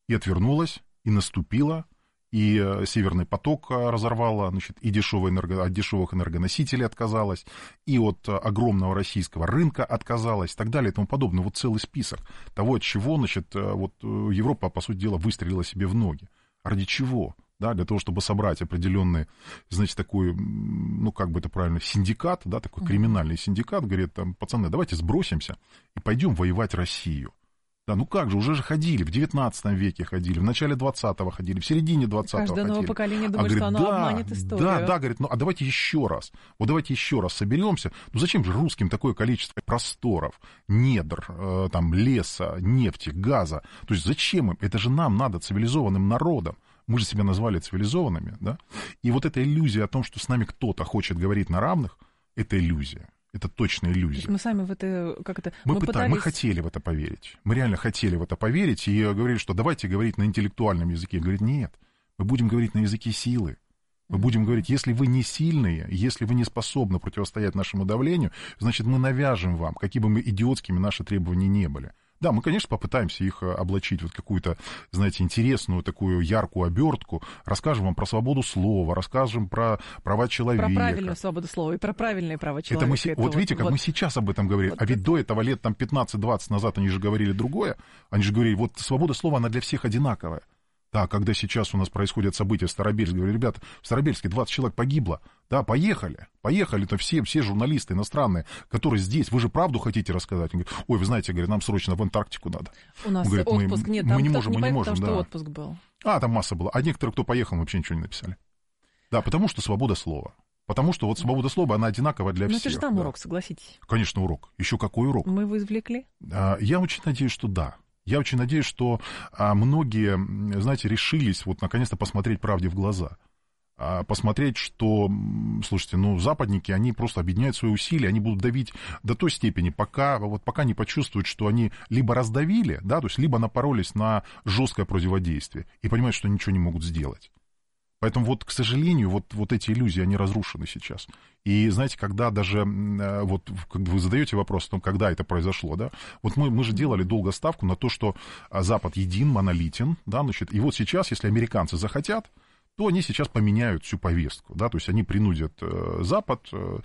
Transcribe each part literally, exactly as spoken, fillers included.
и отвернулась, и наступила, и Северный поток разорвала, значит, и дешевые энерго... от дешевых энергоносителей отказалась, и от огромного российского рынка отказалась, и так далее, и тому подобное. Вот целый список того, от чего, значит, вот Европа, по сути дела, выстрелила себе в ноги. Ради чего? Да, для того, чтобы собрать определенный, знаете, такой, ну, как бы это правильно, синдикат, да, такой криминальный синдикат, говорит, там, пацаны, давайте сбросимся и пойдем воевать Россию. Да, ну как же, уже же ходили, в девятнадцатом веке ходили, в начале двадцатого ходили, в середине двадцатого ходили. Каждое новое поколение думает, а, говорит, что оно да, обманет историю. Да, да, говорит, ну а давайте еще раз, вот давайте еще раз соберемся. Ну зачем же русским такое количество просторов, недр, э, там, леса, нефти, газа? То есть зачем им? Это же нам надо, цивилизованным народам. Мы же себя назвали цивилизованными, да? И вот эта иллюзия о том, что с нами кто-то хочет говорить на равных, это иллюзия. Это точная иллюзия. Мы сами в это, как это... Мы, мы, пытались, пытались... мы хотели в это поверить. Мы реально хотели в это поверить. И говорили, что давайте говорить на интеллектуальном языке. Говорит, нет, мы будем говорить на языке силы. Мы будем говорить, если вы не сильные, если вы не способны противостоять нашему давлению, значит, мы навяжем вам, какими бы мы идиотскими наши требования не были. Да, мы, конечно, попытаемся их облачить в какую-то, знаете, интересную, такую яркую обертку, расскажем вам про свободу слова, расскажем про права человека. Про правильную свободу слова и про правильные права человека. Это мы, это вот, вот видите, как вот, мы сейчас об этом говорим, вот а ведь это... до этого лет там пятнадцать-двадцать назад они же говорили другое, они же говорили, вот свобода слова, она для всех одинаковая. Да, когда сейчас у нас происходят события в Старобельске, говорю, ребята, в Старобельске двадцать человек погибло, да, поехали, поехали-то все, все журналисты иностранные, которые здесь, вы же правду хотите рассказать? Они говорят, ой, вы знаете, говорят, нам срочно в Антарктику надо. У нас говорят, отпуск, мы, нет, мы там не можем, не мы не поехал, можем, потому да. что отпуск был. А, там масса была, а некоторые, кто поехал, вообще ничего не написали. Да, потому что свобода слова. Потому что вот свобода слова, она одинакова для Но всех. это же там да. урок, согласитесь. Конечно, урок. Еще какой урок? Мы его извлекли? Я очень надеюсь, что да. Я очень надеюсь, что а, многие, знаете, решились вот наконец-то посмотреть правде в глаза. А, посмотреть, что, слушайте, ну, западники, они просто объединяют свои усилия, они будут давить до той степени, пока, вот, пока не почувствуют, что они либо раздавили, да, то есть либо напоролись на жесткое противодействие и понимают, что ничего не могут сделать. Поэтому вот, к сожалению, вот, вот эти иллюзии, они разрушены сейчас. И знаете, когда даже, вот, когда вы задаете вопрос о том, когда это произошло, да, вот мы, мы же делали долго ставку на то, что Запад един, монолитен, да, значит, и вот сейчас, если американцы захотят, то они сейчас поменяют всю повестку, да, то есть они принудят Запад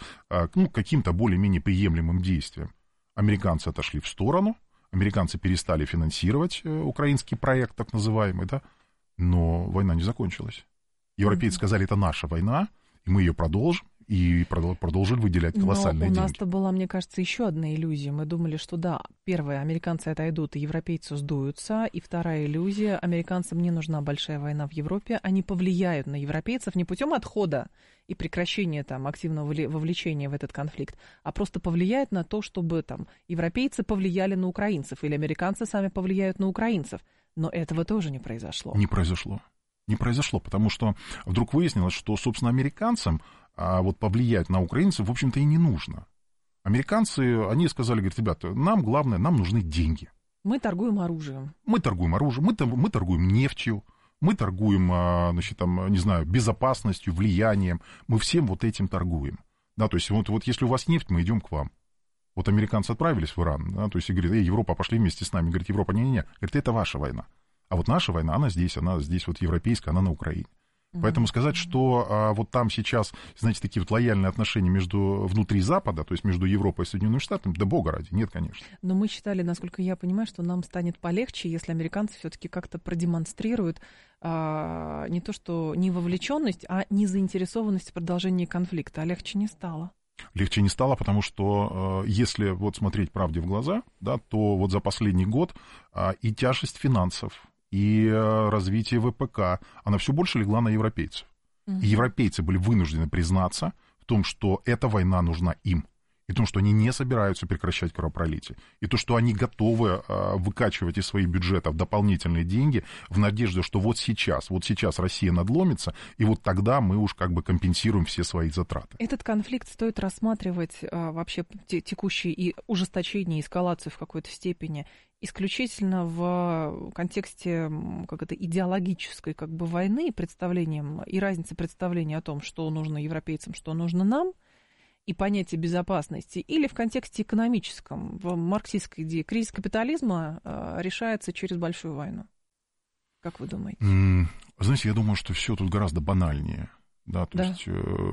ну, к каким-то более-менее приемлемым действиям. Американцы отошли в сторону, американцы перестали финансировать украинский проект, так называемый, да, но война не закончилась. Европейцы сказали, это наша война, и мы ее продолжим, и продолжили выделять колоссальные деньги. Но у нас-то была, мне кажется, еще одна иллюзия. Мы думали, что да, первое, американцы отойдут, и европейцы сдуются, и вторая иллюзия, американцам не нужна большая война в Европе, они повлияют на европейцев не путем отхода и прекращения там активного вовлечения в этот конфликт, а просто повлияют на то, чтобы там европейцы повлияли на украинцев, или американцы сами повлияют на украинцев. Но этого тоже не произошло. Не произошло. Не произошло, потому что вдруг выяснилось, что, собственно, американцам а, вот повлиять на украинцев, в общем-то, и не нужно. Американцы, они сказали, говорят, ребята, нам главное, нам нужны деньги. Мы торгуем оружием. Мы торгуем оружием, мы, мы торгуем нефтью, мы торгуем, значит, там, не знаю, безопасностью, влиянием, мы всем вот этим торгуем. Да, то есть вот, вот если у вас нефть, мы идем к вам. Вот американцы отправились в Иран, да, то есть и говорят, эй, Европа, пошли вместе с нами. Говорит, Европа, не-не-не, говорит, это ваша война. А вот наша война, она здесь, она здесь вот европейская, она на Украине. Mm-hmm. Поэтому сказать, что а, вот там сейчас, знаете, такие вот лояльные отношения между, внутри Запада, то есть между Европой и Соединенными Штатами, да бога ради, нет, конечно. Но мы считали, насколько я понимаю, что нам станет полегче, если американцы все-таки как-то продемонстрируют а, не то что не вовлеченность, а незаинтересованность в продолжении конфликта. А легче не стало. Легче не стало, потому что если вот смотреть правде в глаза, да, то вот за последний год и тяжесть финансов, и развитие ВПК, она все больше легла на европейцев. Mm-hmm. И европейцы были вынуждены признаться в том, что эта война нужна им. И в том, что они не собираются прекращать кровопролитие. И то, что они готовы а, выкачивать из своих бюджетов дополнительные деньги в надежде, что вот сейчас, вот сейчас Россия надломится, и вот тогда мы уж как бы компенсируем все свои затраты. Этот конфликт стоит рассматривать а, вообще текущий и ужесточение, эскалацию в какой-то степени исключительно в контексте как это, идеологической как бы войны, представлением и разницы представления о том, что нужно европейцам, что нужно нам, и понятие безопасности, или в контексте экономическом, в марксистской идее. Кризис капитализма решается через большую войну. Как вы думаете? Знаете, я думаю, что все тут гораздо банальнее. Да, то да. есть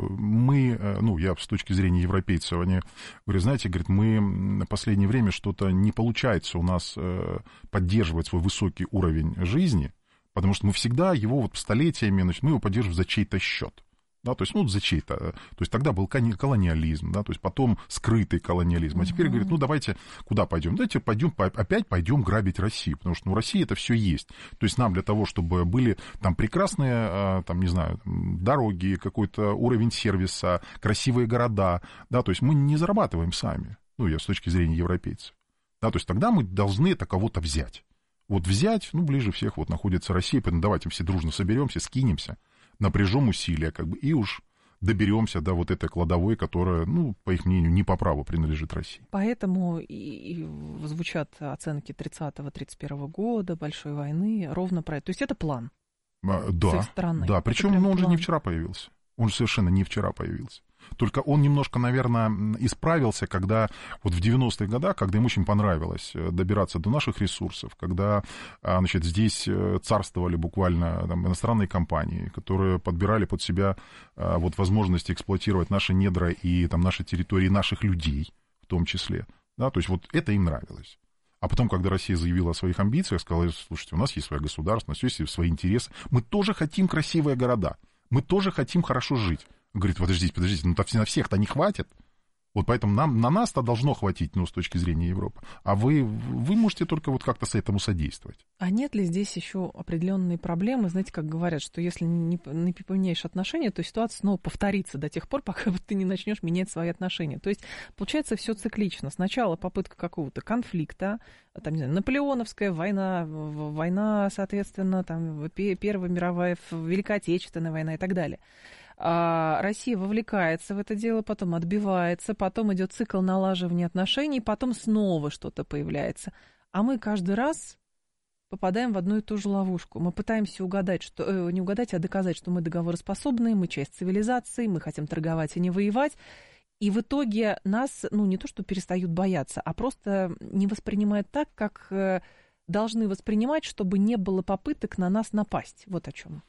мы, ну, я с точки зрения европейцев, они говорят, знаете, говорит, мы в последнее время что-то не получается у нас поддерживать свой высокий уровень жизни, потому что мы всегда его вот столетиями, значит, мы его поддерживаем за чей-то счет. Да, то есть, ну, за чей-то. То есть тогда был колониализм, да, то есть потом скрытый колониализм. А теперь uh-huh. говорит, ну, давайте куда пойдем? Давайте пойдем, опять пойдем грабить Россию, потому что ну, в России это все есть. То есть нам для того, чтобы были там прекрасные, там, не знаю, дороги, какой-то уровень сервиса, красивые города, да, то есть мы не зарабатываем сами, ну, я с точки зрения европейцев. Да, то есть тогда мы должны это кого-то взять. Вот взять, ну, ближе всех вот находится Россия, поэтому давайте все дружно соберемся, скинемся, напряжем усилия, как бы, и уж доберемся до вот этой кладовой, которая, ну, по их мнению, не по праву принадлежит России. Поэтому и, и звучат оценки тридцатого тридцать первого года, большой войны, ровно про это. То есть это план а, да, с их стороны. Да, причем ну, он план. же не вчера появился. Он же совершенно не вчера появился. Только он немножко, наверное, исправился, когда вот в девяностых годах, когда им очень понравилось добираться до наших ресурсов, когда, значит, здесь царствовали буквально там, иностранные компании, которые подбирали под себя вот возможности эксплуатировать наши недра и там, наши территории, наших людей в том числе. Да, то есть вот это им нравилось. А потом, когда Россия заявила о своих амбициях, сказала, слушайте, у нас есть своя государственность, у нас есть свои интересы, мы тоже хотим красивые города, мы тоже хотим хорошо жить. Говорит, подождите, подождите, ну на всех-то не хватит. Вот поэтому нам, на нас-то должно хватить, ну, с точки зрения Европы. А вы, вы можете только вот как-то с этому содействовать. А нет ли здесь еще определенные проблемы? Знаете, как говорят, что если не, не поменяешь отношения, то ситуация снова повторится до тех пор, пока ты не начнешь менять свои отношения. То есть, получается, все циклично. Сначала попытка какого-то конфликта, там, не знаю, наполеоновская война, война, соответственно, там, Первая мировая, Великая Отечественная война и так далее. Россия вовлекается в это дело, потом отбивается, потом идет цикл налаживания отношений, потом снова что-то появляется. А мы каждый раз попадаем в одну и ту же ловушку. Мы пытаемся угадать, что, э, не угадать, а доказать, что мы договороспособные, мы часть цивилизации, мы хотим торговать и не воевать. И в итоге нас, ну, не то что перестают бояться, а просто не воспринимают так, как э, должны воспринимать, чтобы не было попыток на нас напасть. Вот о чем.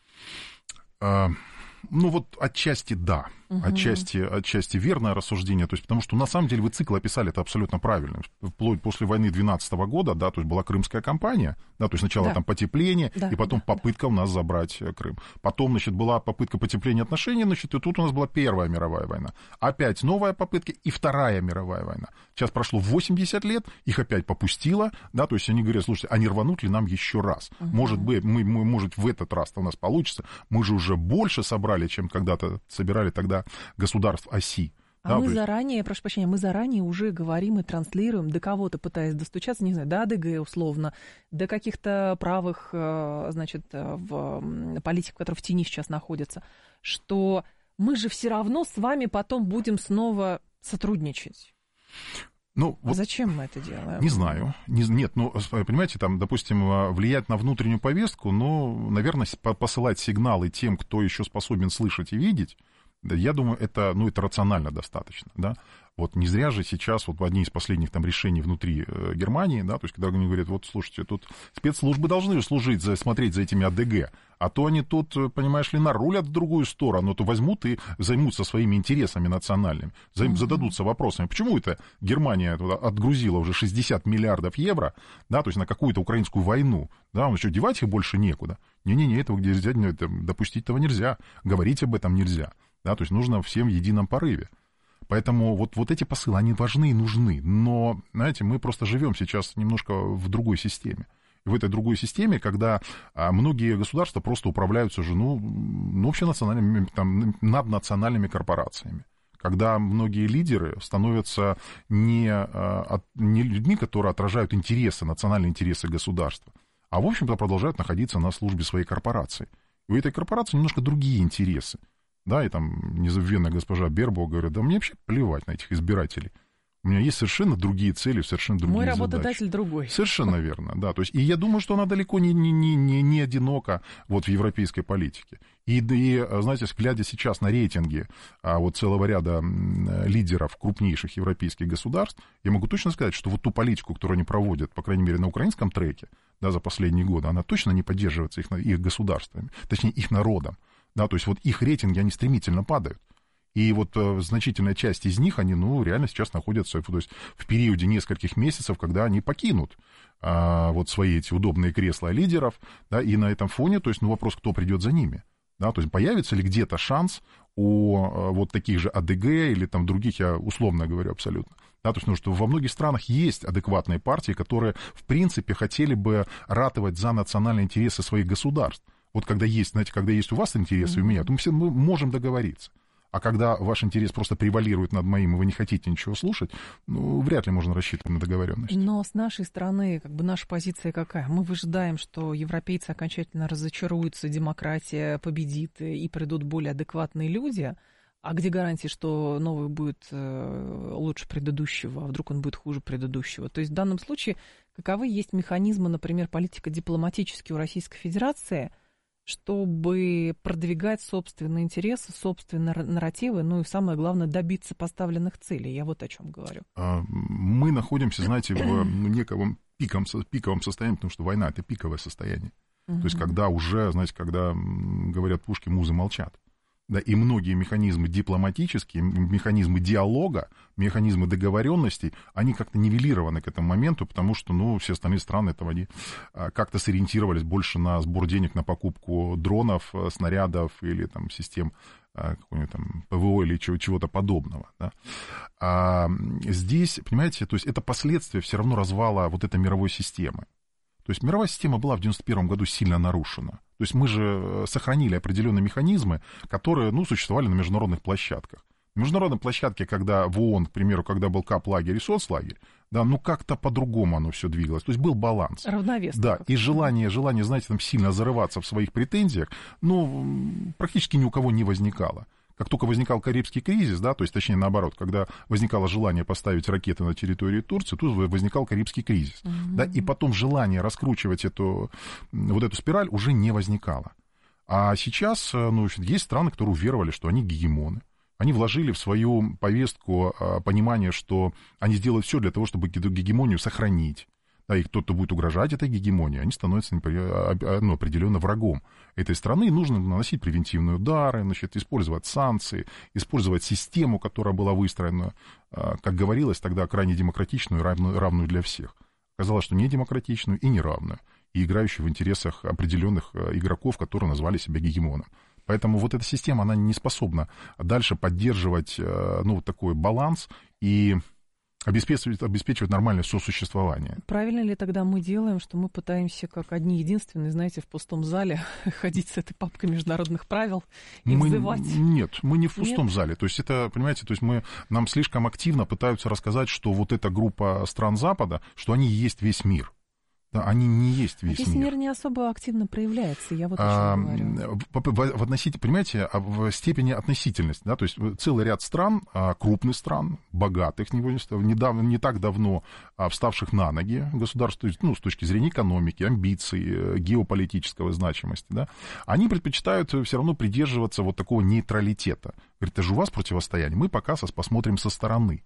Ну, вот отчасти да, угу. отчасти, отчасти верное рассуждение, то есть, потому что на самом деле вы цикл описали это абсолютно правильно. Вплоть после войны две тысячи двенадцатого года, да, то есть была Крымская кампания, да, то есть сначала да. там потепление, да, и потом да, попытка да. у нас забрать Крым. Потом, значит, была попытка потепления отношений, значит, и тут у нас была Первая мировая война. Опять новая попытка и Вторая мировая война. Сейчас прошло восемьдесят лет, их опять попустило, да, то есть они говорят, слушайте, а не рванут ли нам еще раз? Угу. Может быть, мы, мы, может, в этот раз-то у нас получится, мы же уже больше собрали, чем когда-то собирали тогда государств оси. А да, мы есть... заранее, прошу прощения, мы заранее уже говорим и транслируем, до кого-то пытаясь достучаться, не знаю, до АДГ условно, до каких-то правых, значит, в политиков, которые в тени сейчас находятся, что мы же все равно с вами потом будем снова сотрудничать. Ну, а вот зачем мы это делаем? Не знаю. Не, нет, ну, понимаете, там, допустим, влиять на внутреннюю повестку, ну, наверное, посылать сигналы тем, кто еще способен слышать и видеть, я думаю, это, ну, это рационально достаточно, да. Вот не зря же сейчас вот одни из последних там решений внутри э, Германии, да, то есть когда они говорят, вот, слушайте, тут спецслужбы должны служить, за, смотреть за этими АДГ, а то они тут, понимаешь ли, нарулят в другую сторону, то возьмут и займутся своими интересами национальными, займ, зададутся вопросами, почему это Германия отгрузила уже шестьдесят миллиардов евро, да, то есть на какую-то украинскую войну, да, он еще девать их больше некуда. Не-не-не, этого нельзя, это, допустить этого нельзя, говорить об этом нельзя, да, то есть нужно всем в едином порыве. Поэтому вот, вот эти посылы, они важны и нужны. Но, знаете, мы просто живем сейчас немножко в другой системе. И в этой другой системе, когда а, многие государства просто управляются же, ну, ну общенациональными, там, наднациональными корпорациями. Когда многие лидеры становятся не, а, не людьми, которые отражают интересы, национальные интересы государства, а, в общем-то, продолжают находиться на службе своей корпорации. И у этой корпорации немножко другие интересы. Да, и там незабвенная госпожа Бербок говорит, да мне вообще плевать на этих избирателей. У меня есть совершенно другие цели, совершенно другие Мой задачи. работодатель другой. Совершенно верно, да. То есть, и я думаю, что она далеко не, не, не, не, не одинока вот в европейской политике. И, и, знаете, глядя сейчас на рейтинги а, вот целого ряда лидеров крупнейших европейских государств, я могу точно сказать, что вот ту политику, которую они проводят, по крайней мере, на украинском треке, да, за последние годы, она точно не поддерживается их, их государствами, точнее, их народом. Да, то есть, вот их рейтинги, они стремительно падают. И вот э, значительная часть из них, они, ну, реально сейчас находятся, то есть в периоде нескольких месяцев, когда они покинут э, вот свои эти удобные кресла лидеров, да, и на этом фоне, то есть, ну, вопрос, кто придет за ними, да, то есть появится ли где-то шанс у э, вот таких же АДГ или там других, я условно говорю абсолютно, да, то есть, ну, что во многих странах есть адекватные партии, которые, в принципе, хотели бы ратовать за национальные интересы своих государств. Вот когда есть, знаете, когда есть у вас интересы, mm-hmm. у меня, то мы все мы можем договориться. А когда ваш интерес просто превалирует над моим, и вы не хотите ничего слушать, ну, вряд ли можно рассчитывать на договоренность. Но с нашей стороны, как бы, наша позиция какая? Мы выжидаем, что европейцы окончательно разочаруются, демократия победит, и придут более адекватные люди. А где гарантии, что новый будет лучше предыдущего, а вдруг он будет хуже предыдущего? То есть в данном случае каковы есть механизмы, например, политико-дипломатические у Российской Федерации, чтобы продвигать собственные интересы, собственные нарративы, ну и самое главное, добиться поставленных целей. Я вот о чем говорю. Мы находимся, знаете, в неком пиковом, пиковом состоянии, потому что война — это пиковое состояние. Uh-huh. То есть когда уже, знаете, когда говорят пушки, музы молчат. Да, и многие механизмы дипломатические, механизмы диалога, механизмы договоренностей, они как-то нивелированы к этому моменту, потому что, ну, все остальные страны там, они как-то сориентировались больше на сбор денег на покупку дронов, снарядов или там систем какого-нибудь там ПВО или чего-то подобного. Да. А здесь, понимаете, то есть это последствия все равно развала вот этой мировой системы. То есть мировая система была в девяносто первом году сильно нарушена. То есть мы же сохранили определенные механизмы, которые, ну, существовали на международных площадках. На международной площадке, когда в ООН, к примеру, когда был кап-лагерь и соцлагерь, да, ну как-то по-другому оно все двигалось. То есть был баланс. Равновесно. Да, и желание, желание, знаете, там сильно зарываться в своих претензиях, ну, практически ни у кого не возникало. Как только возникал Карибский кризис, да, то есть, точнее, наоборот, когда возникало желание поставить ракеты на территории Турции, тут возникал Карибский кризис. Mm-hmm. Да, и потом желание раскручивать эту, вот эту спираль уже не возникало. А сейчас, ну, есть страны, которые уверовали, что они гегемоны. Они вложили в свою повестку понимание, что они сделают все для того, чтобы эту гегемонию сохранить. Да, и кто-то будет угрожать этой гегемонии, они становятся, ну, определенно врагом этой страны. И нужно наносить превентивные удары, значит, использовать санкции, использовать систему, которая была выстроена, как говорилось тогда, крайне демократичную и равную, равную для всех. Оказалось, что не демократичную и неравную, и играющую в интересах определенных игроков, которые назвали себя гегемоном. Поэтому вот эта система, она не способна дальше поддерживать, ну, вот такой баланс и обеспечивать, обеспечивать нормальное сосуществование. Правильно ли тогда мы делаем, что мы пытаемся, как одни единственные, знаете, в пустом зале ходить с этой папкой международных правил и мы, взывать? Нет, мы не в пустом нет? зале. То есть это, понимаете, то есть мы, нам слишком активно пытаются рассказать, что вот эта группа стран Запада, что они есть весь мир. Да, они не есть весь а мир. мир не особо активно проявляется, я вот о чем а, говорю. В, в, в, относительно, понимаете, в степени относительности, да, то есть целый ряд стран, крупных стран, богатых, недавно, не так давно вставших на ноги государств, ну, с точки зрения экономики, амбиций, геополитического значимости, да, они предпочитают все равно придерживаться вот такого нейтралитета. Говорит, это же у вас противостояние, мы пока посмотрим со стороны.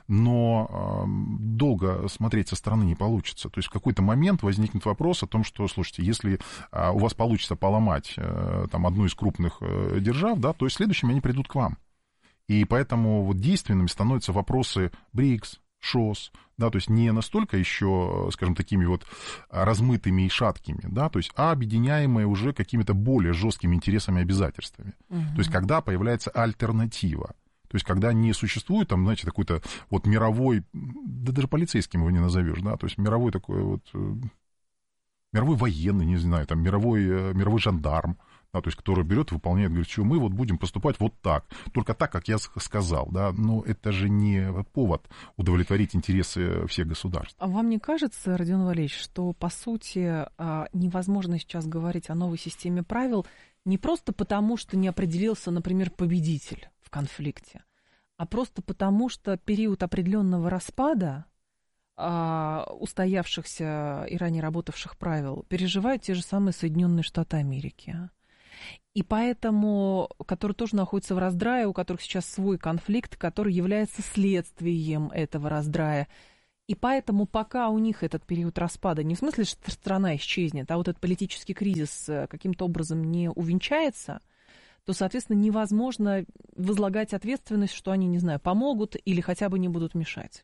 Но э, долго смотреть со стороны не получится. То есть в какой-то момент возникнет вопрос о том, что, слушайте, если э, у вас получится поломать э, там, одну из крупных э, держав, да, то и следующими они придут к вам. И поэтому вот действенными становятся вопросы БРИКС, ШОС, да, то есть не настолько еще, скажем, такими вот размытыми и шаткими, да, то есть, а объединяемые уже какими-то более жесткими интересами и обязательствами. Угу. То есть когда появляется альтернатива. То есть, когда не существует, там, знаете, какой-то вот мировой, да даже полицейским его не назовешь, да, то есть мировой такой вот, мировой военный, не знаю, там, мировой, мировой жандарм, да, то есть, который берет, выполняет, говорит, что мы вот будем поступать вот так, только так, как я сказал, да, но это же не повод удовлетворить интересы всех государств. А вам не кажется, Родион Валерьевич, что, по сути, невозможно сейчас говорить о новой системе правил не просто потому, что не определился, например, победитель в конфликте, А просто потому, что период определенного распада а, устоявшихся и ранее работавших правил переживают те же самые Соединенные Штаты Америки. И поэтому, которые тоже находятся в раздрае, у которых сейчас свой конфликт, который является следствием этого раздрая. И поэтому пока у них этот период распада, не в смысле, что страна исчезнет, а вот этот политический кризис каким-то образом не увенчается, то, соответственно, невозможно возлагать ответственность, что они, не знаю, помогут или хотя бы не будут мешать.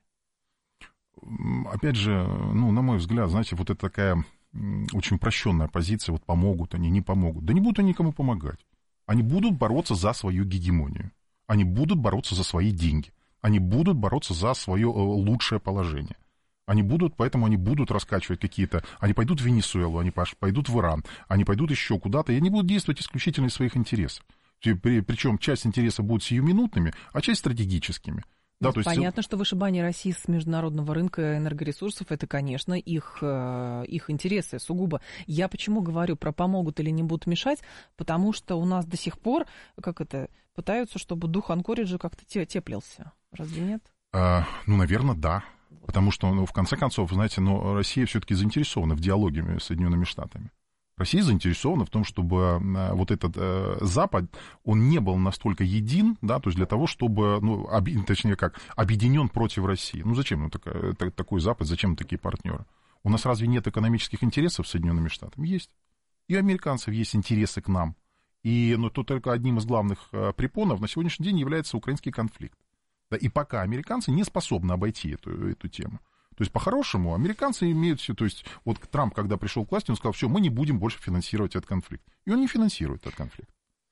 Опять же, ну, на мой взгляд, знаете, вот это такая очень упрощенная позиция, вот помогут они, не помогут. Да не будут они никому помогать. Они будут бороться за свою гегемонию. Они будут бороться за свои деньги. Они будут бороться за свое лучшее положение. Они будут, поэтому они будут раскачивать какие-то... Они пойдут в Венесуэлу, они пойдут в Иран, они пойдут еще куда-то, и они будут действовать исключительно из своих интересов. Причем часть интересов будут сиюминутными, а часть стратегическими. Да, то есть... Понятно, что вышибание России с международного рынка энергоресурсов, это, конечно, их, их интересы сугубо. Я почему говорю про помогут или не будут мешать, потому что у нас до сих пор, как это, пытаются, чтобы дух Анкориджа как-то теплился. Разве нет? А, ну, наверное, да. Потому что, ну, в конце концов, знаете, ну, Россия все-таки заинтересована в диалоге с Соединенными Штатами. Россия заинтересована в том, чтобы вот этот э, Запад, он не был настолько един, да, то есть для того, чтобы, ну, об, точнее как, объединен против России. Ну, зачем ну, такая, такой Запад, зачем такие партнеры? У нас разве нет экономических интересов с Соединенными Штатами? Есть. И у американцев есть интересы к нам. И, ну, тут только одним из главных э, препонов на сегодняшний день является украинский конфликт. Да, и пока американцы не способны обойти эту, эту тему. То есть, по-хорошему, американцы имеют все... То есть, вот Трамп, когда пришел к власти, он сказал, все, мы не будем больше финансировать этот конфликт. И он не финансирует этот конфликт.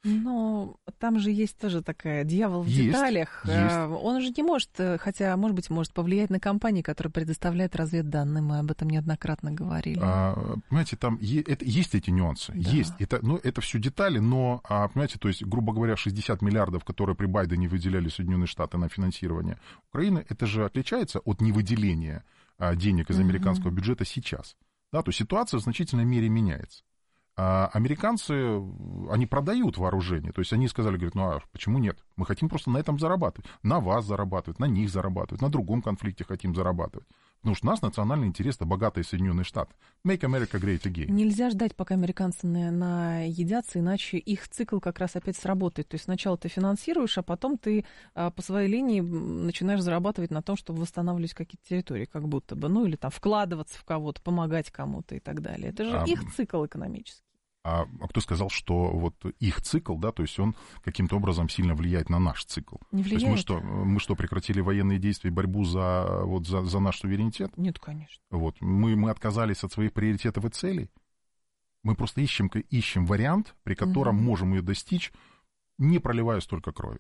Но там же есть тоже такая дьявол в есть, деталях. Есть. Он же не может, хотя, может быть, может повлиять на компании, которые предоставляют разведданные. Мы об этом неоднократно говорили. А, понимаете, там е- это, есть эти нюансы. Да. Есть. Это, ну, это все детали, но, а, понимаете, то есть, грубо говоря, шестьдесят миллиардов, которые при Байдене выделяли Соединенные Штаты на финансирование Украины, это же отличается от невыделения а, денег из американского uh-huh. бюджета сейчас. Да, то есть ситуация в значительной мере меняется. А американцы, они продают вооружение. То есть они сказали, говорят, ну а почему нет? Мы хотим просто на этом зарабатывать. На вас зарабатывать, на них зарабатывать, на другом конфликте хотим зарабатывать. Потому что у нас национальный интерес — это богатые Соединенные Штаты. Make America great again. Нельзя ждать, пока американцы наедятся, иначе их цикл как раз опять сработает. То есть сначала ты финансируешь, а потом ты по своей линии начинаешь зарабатывать на том, чтобы восстанавливать какие-то территории, как будто бы. Ну или там вкладываться в кого-то, помогать кому-то и так далее. Это же а... их цикл экономический. А, а кто сказал, что вот их цикл, да, то есть он каким-то образом сильно влияет на наш цикл? Не влияет. То есть мы что, мы что, прекратили военные действия и борьбу за, вот, за, за наш суверенитет? Нет, конечно. Вот. Мы, мы отказались от своих приоритетов и целей. Мы просто ищем, ищем вариант, при котором угу. можем ее достичь, не проливая столько крови.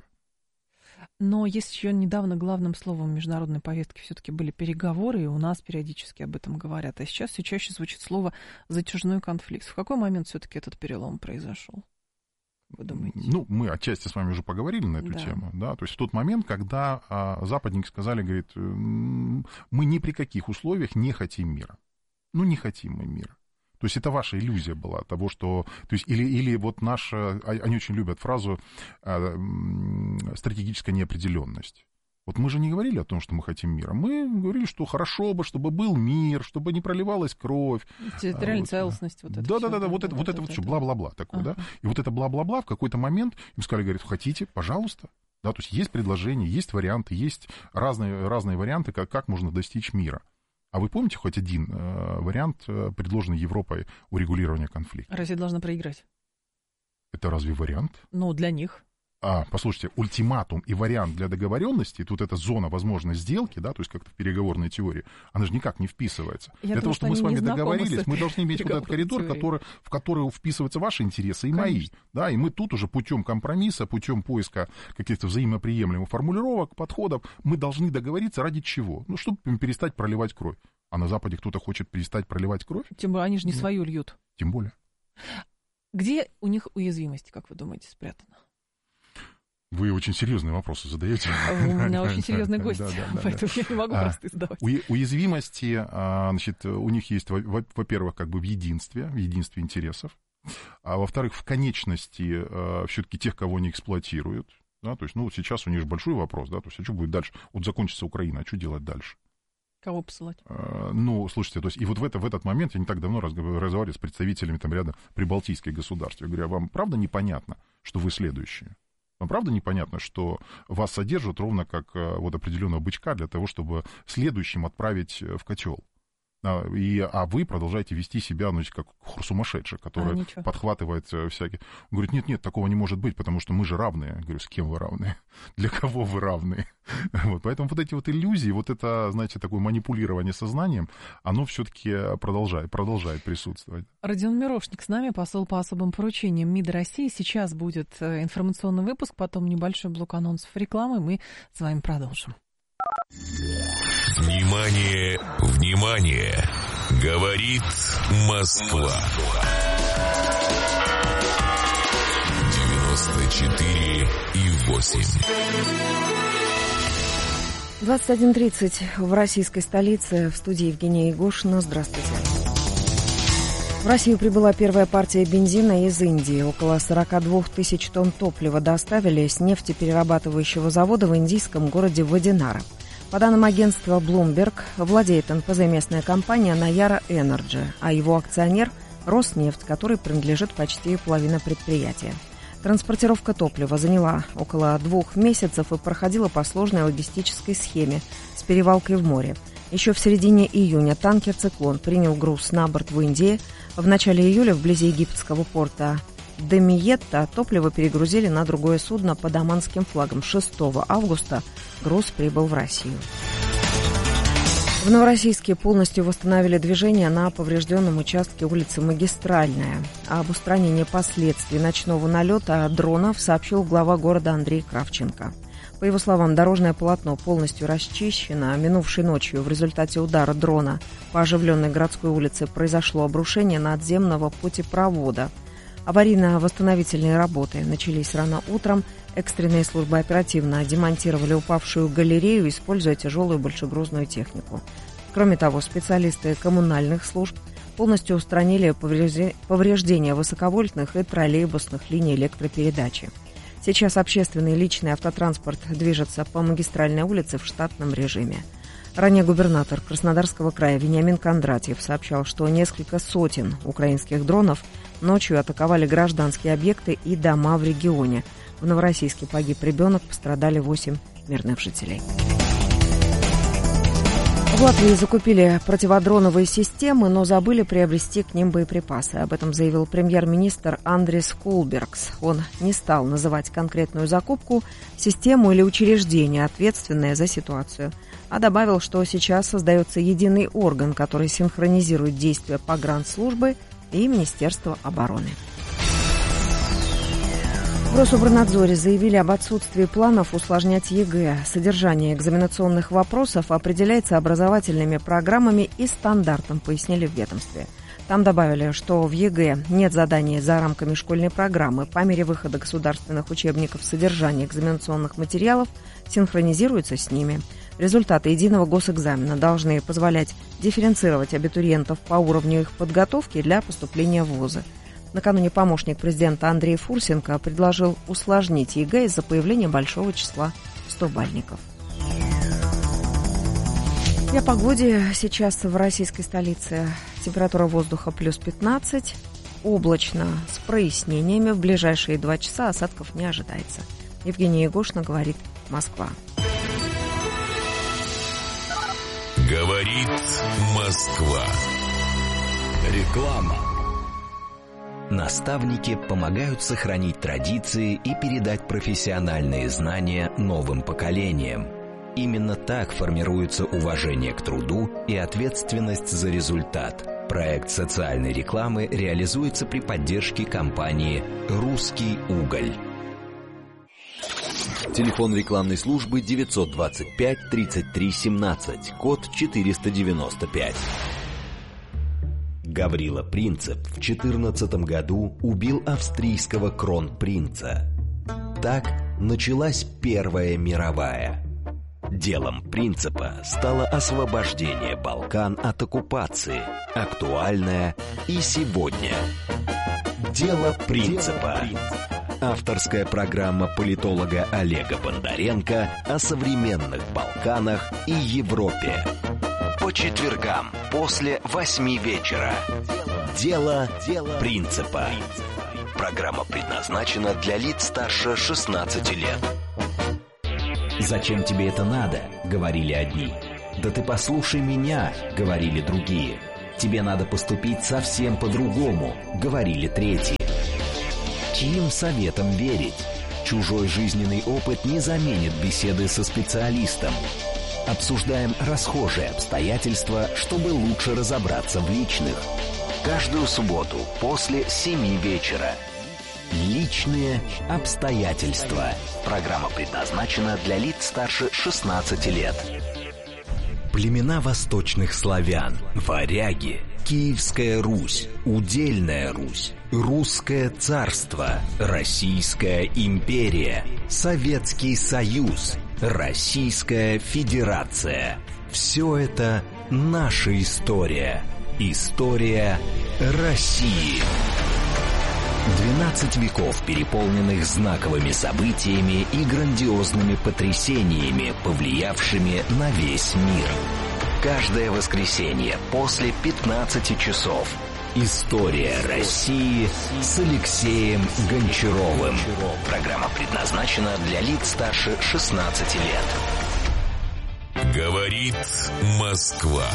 Но есть еще недавно главным словом международной повестки все-таки были переговоры, и у нас периодически об этом говорят. А сейчас все чаще звучит слово «затяжной конфликт». В какой момент все-таки этот перелом произошел? Вы думаете? Ну, мы отчасти с вами уже поговорили на эту да. тему. Да? То есть в тот момент, когда а, западники сказали, говорит, мы ни при каких условиях не хотим мира. Ну, не хотим мы мира. То есть это ваша иллюзия была того, что... То есть или, или вот наша... Они очень любят фразу э, «стратегическая неопределенность». Вот мы же не говорили о том, что мы хотим мира. Мы говорили, что хорошо бы, чтобы был мир, чтобы не проливалась кровь. Территориальная вот. целостность. Вот Да-да-да, да, вот это вот, это вот все бла-бла-бла такое, ага. да. И вот это бла-бла-бла в какой-то момент им сказали, говорят, хотите, пожалуйста. Да, то есть есть предложения, есть варианты, есть разные, разные варианты, как, как можно достичь мира. А вы помните хоть один э, вариант, э, предложенный Европой урегулирования конфликта? Россия должна проиграть. Это разве вариант? Ну, для них. А, послушайте, ультиматум и вариант для договоренности, тут эта зона возможной сделки, да, то есть как-то в переговорной теории, она же никак не вписывается. Я для думаю, того, чтобы мы с вами договорились, мы должны иметь вот этот коридор, который, в который вписываются ваши интересы и Конечно. мои. Да, и мы тут уже путем компромисса, путем поиска каких-то взаимоприемлемых формулировок, подходов, мы должны договориться ради чего? Ну, чтобы перестать проливать кровь. А на Западе кто-то хочет перестать проливать кровь? Тем более, они же не Нет. свою льют. Тем более. Где у них уязвимость, как вы думаете, спрятана? Вы очень серьезные вопросы задаете. У меня очень серьезный гость, поэтому я не могу простые задавать. Уязвимости, значит, у них есть, во-первых, как бы в единстве, в единстве интересов, а во-вторых, в конечности все-таки тех, кого они эксплуатируют. Да, то есть, ну, сейчас у них же большой вопрос, да, то есть, а что будет дальше? Вот закончится Украина, а что делать дальше? Кого посылать? А, ну, слушайте, то есть, и вот в, это, в этот момент я не так давно разговаривал с представителями там ряда прибалтийских государств. Я говорю, а вам правда непонятно, что вы следующие? Вам правда непонятно, что вас содержат ровно как вот определенного бычка для того, чтобы следующим отправить в котел? А, и, а вы продолжаете вести себя, ну, как сумасшедший, который а, подхватывает всякие... Он говорит, нет-нет, такого не может быть, потому что мы же равные. Я говорю, с кем вы равны? Для кого вы равны? Вот, поэтому вот эти вот иллюзии, вот это, знаете, такое манипулирование сознанием, оно все-таки продолжает, продолжает присутствовать. Родион Мирошник с нами, посол по особым поручениям МИД России. Сейчас будет информационный выпуск, потом небольшой блок анонсов рекламы. Мы с вами продолжим. Внимание, внимание! Говорит Москва. девяносто четыре и восемь. двадцать один тридцать в российской столице. В студии Евгения Егошина. Здравствуйте. В Россию прибыла первая партия бензина из Индии. Около сорок два тысяч тонн топлива доставили с нефтеперерабатывающего завода в индийском городе Вадинара. По данным агентства Bloomberg, владеет эн пэ зэ местная компания Nayara Energy, а его акционер – Роснефть, который принадлежит почти половина предприятия. Транспортировка топлива заняла около двух месяцев и проходила по сложной логистической схеме с перевалкой в море. Еще в середине июня танкер «Циклон» принял груз на борт в Индии. В начале июля вблизи египетского порта Дамиетта топливо перегрузили на другое судно под оманским флагом. шестого августа груз прибыл в Россию. В Новороссийске полностью восстановили движение на поврежденном участке улицы Магистральная. Об устранении последствий ночного налета дронов сообщил глава города Андрей Кравченко. По его словам, дорожное полотно полностью расчищено. Минувшей ночью в результате удара дрона по оживленной городской улице произошло обрушение надземного путепровода. Аварийно-восстановительные работы начались рано утром. Экстренные службы оперативно демонтировали упавшую галерею, используя тяжелую большегрузную технику. Кроме того, специалисты коммунальных служб полностью устранили повреждения высоковольтных и троллейбусных линий электропередачи. Сейчас общественный и личный автотранспорт движется по Магистральной улице в штатном режиме. Ранее губернатор Краснодарского края Вениамин Кондратьев сообщал, что несколько сотен украинских дронов ночью атаковали гражданские объекты и дома в регионе. В Новороссийске погиб ребенок, пострадали восемь мирных жителей. В Латвии закупили противодроновые системы, но забыли приобрести к ним боеприпасы. Об этом заявил премьер-министр Андрис Кулбергс. Он не стал называть конкретную закупку, систему или учреждение, ответственное за ситуацию, а добавил, что сейчас создается единый орган, который синхронизирует действия погранслужбы и Министерства обороны. В Рособорнадзоре заявили об отсутствии планов усложнять ЕГЭ. Содержание экзаменационных вопросов определяется образовательными программами и стандартом, пояснили в ведомстве. Там добавили, что в ЕГЭ нет заданий за рамками школьной программы. По мере выхода государственных учебников содержание экзаменационных материалов синхронизируется с ними. Результаты единого госэкзамена должны позволять дифференцировать абитуриентов по уровню их подготовки для поступления в вузы. Накануне помощник президента Андрей Фурсенко предложил усложнить ЕГЭ из-за появления большого числа стобальников. И о погоде сейчас в российской столице. Температура воздуха плюс пятнадцать, облачно с прояснениями. В ближайшие два часа осадков не ожидается. Евгения Егошина, говорит Москва. Говорит Москва. Реклама. Наставники помогают сохранить традиции и передать профессиональные знания новым поколениям. Именно так формируется уважение к труду и ответственность за результат. Проект социальной рекламы реализуется при поддержке компании «Русский уголь». Телефон рекламной службы девятьсот двадцать пять тридцать три семнадцать, код четыреста девяносто пять. Гаврила Принцип в четырнадцатом году убил австрийского кронпринца. Так началась Первая мировая. Делом Принципа стало освобождение Балкан от оккупации, актуальное и сегодня. Дело Принципа. Авторская программа политолога Олега Бондаренко о современных Балканах и Европе. По четвергам после восьми вечера. Дело принципа. Программа предназначена для лиц старше шестнадцати лет. «Зачем тебе это надо?» — говорили одни. «Да ты послушай меня», — говорили другие. «Тебе надо поступить совсем по-другому», — говорили третьи. Чьим советам верить? Чужой жизненный опыт не заменит беседы со специалистом. Обсуждаем расхожие обстоятельства, чтобы лучше разобраться в личных. Каждую субботу после семи вечера. Личные обстоятельства. Программа предназначена для лиц старше шестнадцати лет. Племена восточных славян, варяги, Киевская Русь, Удельная Русь, Русское царство, Российская империя, Советский Союз, Российская Федерация. Все это наша история. История России. двенадцать веков, переполненных знаковыми событиями и грандиозными потрясениями, повлиявшими на весь мир. Каждое воскресенье после пятнадцати часов. История России с Алексеем Гончаровым. Программа предназначена для лиц старше шестнадцати лет. Говорит Москва.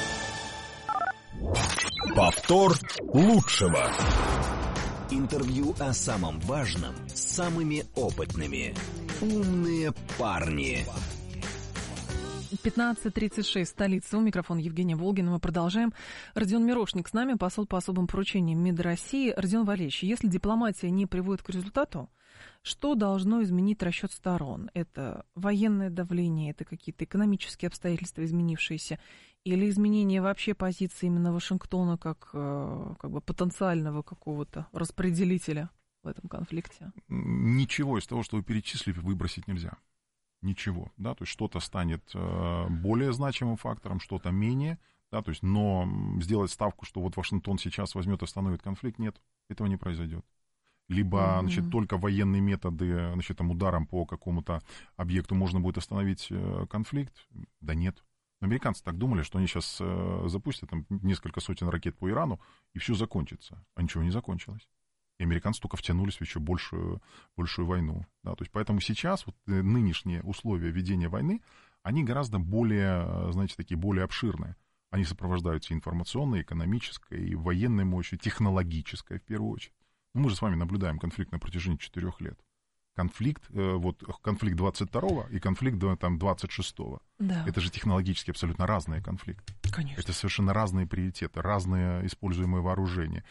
Повтор лучшего. Интервью о самом важном с самыми опытными. Умные парни. пятнадцать тридцать шесть, столица. У микрофона Евгения Волгина. Мы продолжаем. Родион Мирошник с нами, посол по особым поручениям МИД России. Родион Валерьевич, если дипломатия не приводит к результату, что должно изменить расчет сторон? Это военное давление, это какие-то экономические обстоятельства, изменившиеся, или изменение вообще позиции именно Вашингтона как, как бы потенциального какого-то распределителя в этом конфликте? Ничего из того, что вы перечислили, выбросить нельзя. Ничего, да, то есть что-то станет э, более значимым фактором, что-то менее, да, то есть, но сделать ставку, что вот Вашингтон сейчас возьмет и остановит конфликт, нет, этого не произойдет. Либо, mm-hmm. значит, только военные методы, значит, там, ударом по какому-то объекту можно будет остановить э, конфликт, да нет. Американцы так думали, что они сейчас э, запустят там несколько сотен ракет по Ирану, и все закончится, а ничего не закончилось. И американцы только втянулись в еще большую, большую войну. Да, то есть поэтому сейчас вот нынешние условия ведения войны, они гораздо более, знаете, такие более обширные. Они сопровождаются информационной, экономической, и военной мощью, технологической в первую очередь. Ну, мы же с вами наблюдаем конфликт на протяжении четырех лет. Конфликт, вот, конфликт двадцать второго и конфликт там, двадцать шестого. Да. Это же технологически абсолютно разные конфликты. Конечно. Это совершенно разные приоритеты, разные используемые вооружения,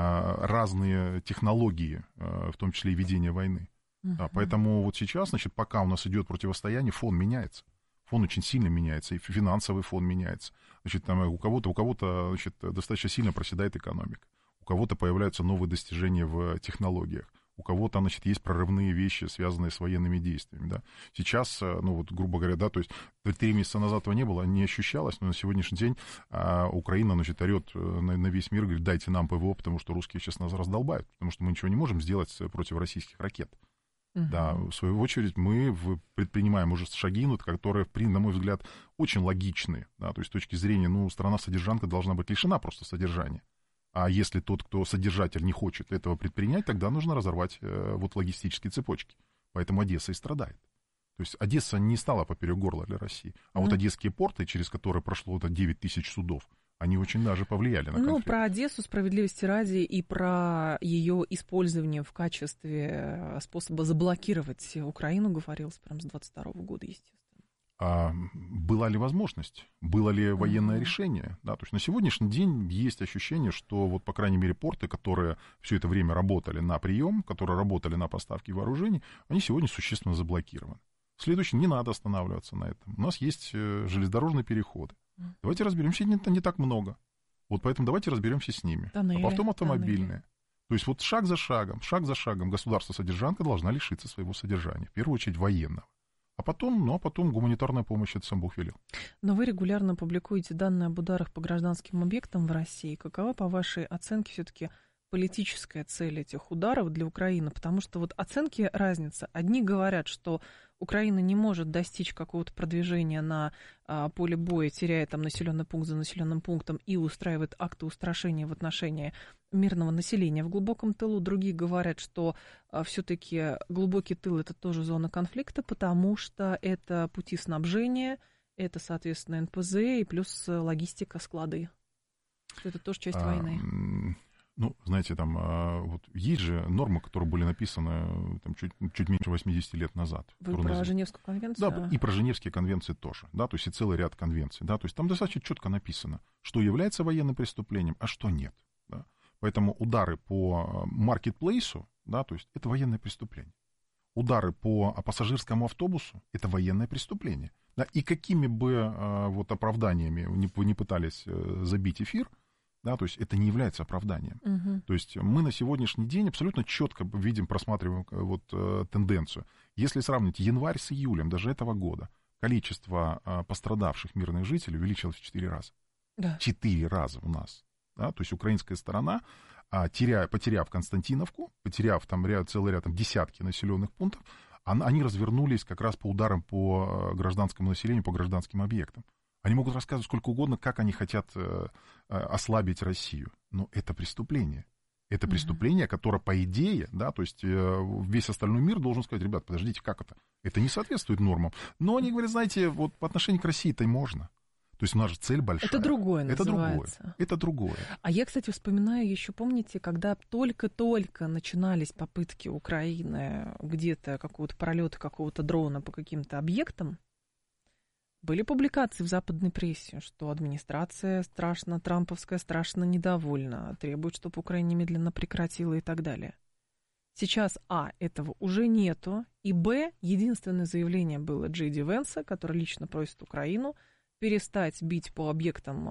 разные технологии, в том числе и ведения войны. Uh-huh. Поэтому вот сейчас, значит, пока у нас идет противостояние, фон меняется. Фон очень сильно меняется, и финансовый фон меняется. Значит, там у кого-то, у кого-то, значит, достаточно сильно проседает экономика. У кого-то появляются новые достижения в технологиях. У кого-то, значит, есть прорывные вещи, связанные с военными действиями, да. Сейчас, ну, вот, грубо говоря, да, то есть три месяца назад этого не было, не ощущалось, но на сегодняшний день а, Украина, значит, орет на, на весь мир, говорит, дайте нам ПВО, потому что русские сейчас нас раздолбают, потому что мы ничего не можем сделать против российских ракет. Uh-huh. Да, в свою очередь мы предпринимаем уже шаги, ну, которые, на мой взгляд, очень логичные, да, то есть с точки зрения, ну, страна-содержанка должна быть лишена просто содержания. А если тот, кто содержатель, не хочет этого предпринять, тогда нужно разорвать э, вот логистические цепочки. Поэтому Одесса и страдает. То есть Одесса не стала поперек горла для России. А mm. вот одесские порты, через которые прошло вот девять тысяч судов, они очень даже повлияли на конфликт. Ну, про Одессу, справедливости ради, и про ее использование в качестве способа заблокировать Украину говорилось прямо с двадцать второго года, естественно. А была ли возможность, было ли военное uh-huh. решение? Да, то есть на сегодняшний день есть ощущение, что вот, по крайней мере, порты, которые все это время работали на прием, которые работали на поставки вооружений, они сегодня существенно заблокированы. Следующее, не надо останавливаться на этом. У нас есть железнодорожные переходы. Uh-huh. Давайте разберемся, не, не так много. Вот поэтому давайте разберемся с ними. Тоннели, а потом автомобильные. Тоннели. То есть вот шаг за шагом, шаг за шагом государство-содержанка должна лишиться своего содержания, в первую очередь военного. А потом, ну, а потом гуманитарная помощь, это сам Бог велел. Но вы регулярно публикуете данные об ударах по гражданским объектам в России. Какова, по вашей оценке, все-таки политическая цель этих ударов для Украины? Потому что вот оценки разницы. Одни говорят, что Украина не может достичь какого-то продвижения на а, поле боя, теряя там населенный пункт за населенным пунктом и устраивает акты устрашения в отношении мирного населения в глубоком тылу. Другие говорят, что а, все-таки глубокий тыл — это тоже зона конфликта, потому что это пути снабжения, это, соответственно, эн пэ зэ и плюс логистика, склады. Что это тоже часть а, войны. Ну, знаете, там вот есть же нормы, которые были написаны там, чуть, чуть меньше восьмидесяти лет назад. Вы про называют... Женевскую конвенцию? Да, и про Женевские конвенции тоже, да, то есть и целый ряд конвенций, да, то есть там достаточно четко написано, что является военным преступлением, а что нет, да. Поэтому удары по маркетплейсу, да, то есть это военное преступление. Удары по пассажирскому автобусу — это военное преступление. Да, и какими бы вот оправданиями вы не пытались забить эфир, да, то есть это не является оправданием. Uh-huh. То есть мы на сегодняшний день абсолютно четко видим, просматриваем вот, э, тенденцию. Если сравнить январь с июлем даже этого года, количество э, пострадавших мирных жителей увеличилось в четыре раза. Да. Четыре раза у нас. Да, то есть украинская сторона, э, теряя, потеряв Константиновку, потеряв там ряд, целый ряд, там, десятки населенных пунктов, она, они развернулись как раз по ударам по гражданскому населению, по гражданским объектам. Они могут рассказывать сколько угодно, как они хотят э, ослабить Россию. Но это преступление. Это преступление, которое, по идее, да, то есть э, весь остальной мир должен сказать: ребят, подождите, как это? Это не соответствует нормам. Но они говорят: знаете, вот по отношению к России-то и можно. То есть у нас же цель большая. Это другое называется. Это другое. Это другое. А я, кстати, вспоминаю еще, помните, когда только-только начинались попытки Украины где-то какого-то пролета какого-то дрона по каким-то объектам, были публикации в западной прессе, что администрация страшно, трамповская, страшно недовольна, требует, чтобы Украина немедленно прекратила и так далее. Сейчас, а, этого уже нету, и, б, единственное заявление было Джей Ди Венса, который лично просит Украину перестать бить по объектам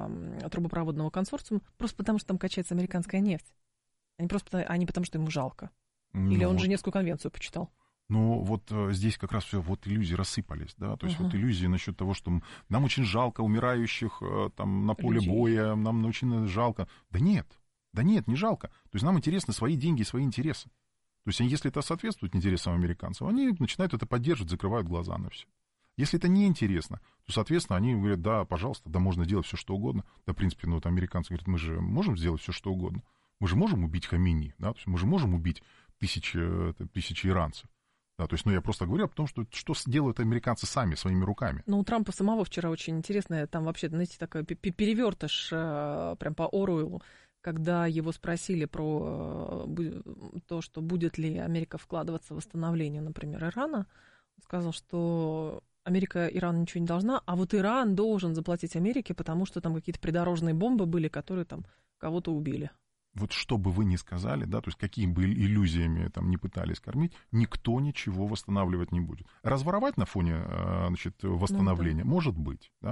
а, трубопроводного консорциума, просто потому что там качается американская нефть, а не, просто, а не потому что ему жалко. Ну, или он вот... Женевскую конвенцию почитал. Ну, вот здесь как раз все, вот иллюзии рассыпались, да, то есть uh-huh. вот иллюзии насчет того, что нам очень жалко умирающих там на поле людей. Боя, нам очень жалко. Да нет, да нет, не жалко. То есть нам интересны свои деньги и свои интересы. То есть если это соответствует интересам американцев, они начинают это поддерживать, закрывают глаза на все. Если это неинтересно, то, соответственно, они говорят: да, пожалуйста, да, можно делать все, что угодно. Да, в принципе, ну, вот американцы говорят: мы же можем сделать все, что угодно. Мы же можем убить Хамини, да, то есть мы же можем убить тысячи, тысячи иранцев. Да, то есть, ну, я просто говорю о том, что, что делают американцы сами, своими руками. Ну, у Трампа самого вчера очень интересно, там вообще, знаете, такой перевертыш прям по Оруэллу, когда его спросили про то, что будет ли Америка вкладываться в восстановление, например, Ирана, он сказал, что Америка Ирану ничего не должна, а вот Иран должен заплатить Америке, потому что там какие-то придорожные бомбы были, которые там кого-то убили. Вот что бы вы ни сказали, да, то есть какими бы иллюзиями там не пытались кормить, никто ничего восстанавливать не будет. Разворовать на фоне, значит, восстановления, ну, да. может быть, да,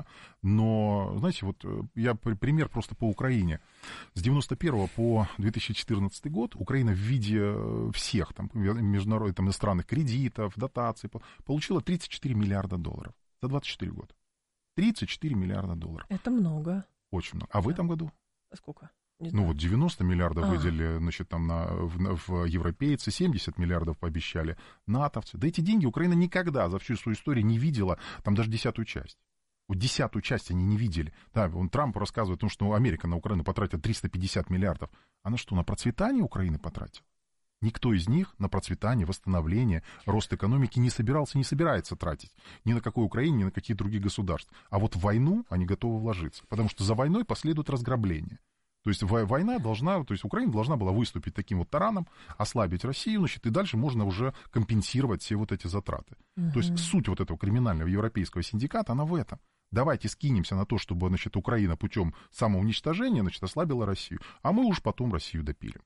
но, знаете, вот я пример просто по Украине. С девяносто первого по две тысячи четырнадцатый год Украина в виде всех там международных, там, иностранных кредитов, дотаций получила тридцать четыре миллиарда долларов за двадцать четыре года. тридцать четыре миллиарда долларов. Это много. Очень много. А в этом году? Сколько? Ну вот девяносто миллиардов а. выделили, значит, там на, в, в европейцы, семьдесят миллиардов пообещали, натовцы. Да эти деньги Украина никогда за всю свою историю не видела, там даже десятую часть. Вот десятую часть они не видели. Да, он Трамп рассказывает о том, что Америка на Украину потратила триста пятьдесят миллиардов. Она что, на процветание Украины потратила? Никто из них на процветание, восстановление, рост экономики не собирался, не собирается тратить. Ни на какой Украине, ни на какие другие государства. А вот в войну они готовы вложиться, потому что за войной последует разграбление. То есть война должна, то есть Украина должна была выступить таким вот тараном, ослабить Россию, значит, и дальше можно уже компенсировать все вот эти затраты. Угу. То есть суть вот этого криминального европейского синдиката, она в этом. Давайте скинемся на то, чтобы, значит, Украина путем самоуничтожения, значит, ослабила Россию, а мы уж потом Россию допилим.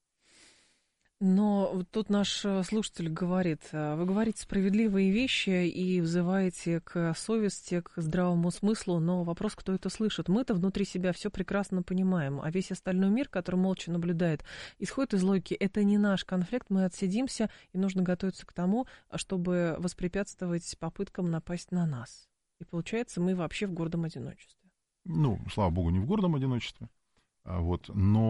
Но тут наш слушатель говорит: вы говорите справедливые вещи и взываете к совести, к здравому смыслу, но вопрос, кто это слышит. Мы-то внутри себя все прекрасно понимаем, а весь остальной мир, который молча наблюдает, исходит из логики: это не наш конфликт, мы отсидимся, и нужно готовиться к тому, чтобы воспрепятствовать попыткам напасть на нас. И получается, мы вообще в гордом одиночестве. Ну, слава богу, не в гордом одиночестве. Вот.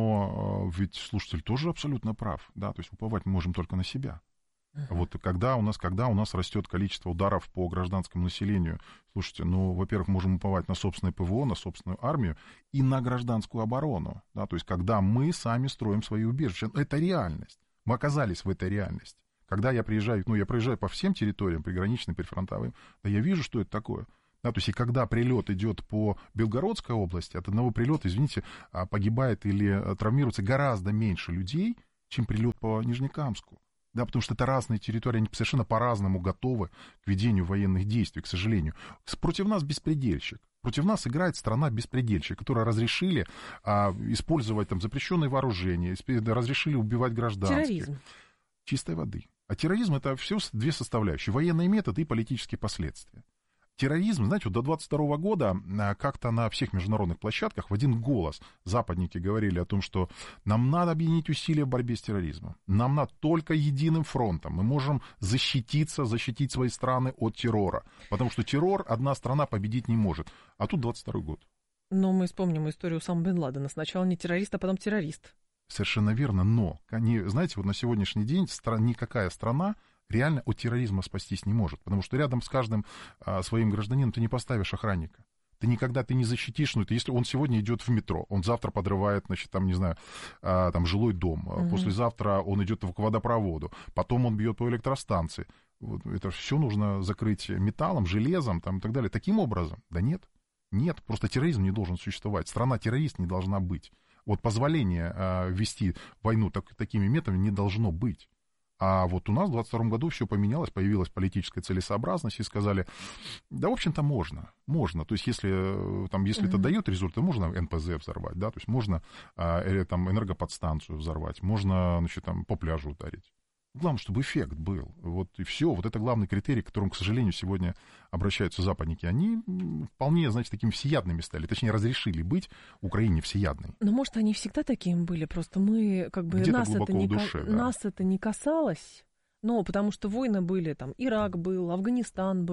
Но ведь слушатель тоже абсолютно прав, да, то есть уповать мы можем только на себя. Uh-huh. Вот когда у нас, когда у нас растет количество ударов по гражданскому населению, слушайте, ну, во-первых, можем уповать на собственное ПВО, на собственную армию и на гражданскую оборону, да, то есть когда мы сами строим свои убежища, это реальность, мы оказались в этой реальности. Когда я приезжаю, ну, я проезжаю по всем территориям, приграничным, прифронтовым, да, я вижу, что это такое. Да, то есть, и когда прилет идет по Белгородской области, от одного прилета, извините, погибает или травмируется гораздо меньше людей, чем прилет по Нижнекамску. Да, потому что это разные территории, они совершенно по-разному готовы к ведению военных действий, к сожалению. Против нас беспредельщик. Против нас играет страна-беспредельщик, которая разрешили а, использовать там запрещенные вооружения, разрешили убивать гражданских. Терроризм. Чистой воды. А терроризм — это все две составляющие. Военные методы и политические последствия. Терроризм, знаете, вот до двадцать второго года как-то на всех международных площадках в один голос западники говорили о том, что нам надо объединить усилия в борьбе с терроризмом. Нам надо только единым фронтом. Мы можем защититься, защитить свои страны от террора. Потому что террор одна страна победить не может. А тут двадцать второй год. Но мы вспомним историю Усама бен Ладена. Сначала не террорист, а потом террорист. Совершенно верно, но, знаете, вот на сегодняшний день никакая страна реально от терроризма спастись не может, потому что рядом с каждым а, своим гражданином ты не поставишь охранника. Ты никогда ты не защитишь, ну, это если он сегодня идет в метро, он завтра подрывает, значит, там, не знаю, а, там, жилой дом, угу. Послезавтра он идет к водопроводу, потом он бьет по электростанции. Вот, это все нужно закрыть металлом, железом там, и так далее. Таким образом? Да нет. Нет, просто терроризм не должен существовать. Страна-террорист не должна быть. Вот позволение а, вести войну так, такими методами не должно быть. А вот у нас в двадцать втором году все поменялось, появилась политическая целесообразность, и сказали, да, в общем-то, можно, можно. То есть, если, там, если mm-hmm. это дает результат, можно эн пэ зэ взорвать, да, то есть, можно а, там, энергоподстанцию взорвать, можно, значит, там, по пляжу ударить. Главное, чтобы эффект был. Вот и все. Вот это главный критерий, к которому, к сожалению, сегодня обращаются западники. Они вполне, знаете, такими всеядными стали. Точнее, разрешили быть Украине всеядной. Но, может, они всегда такими были. Просто мы, как бы, нас это, не, душе, да. нас это не касалось. Но потому что войны были, там, Ирак был, Афганистан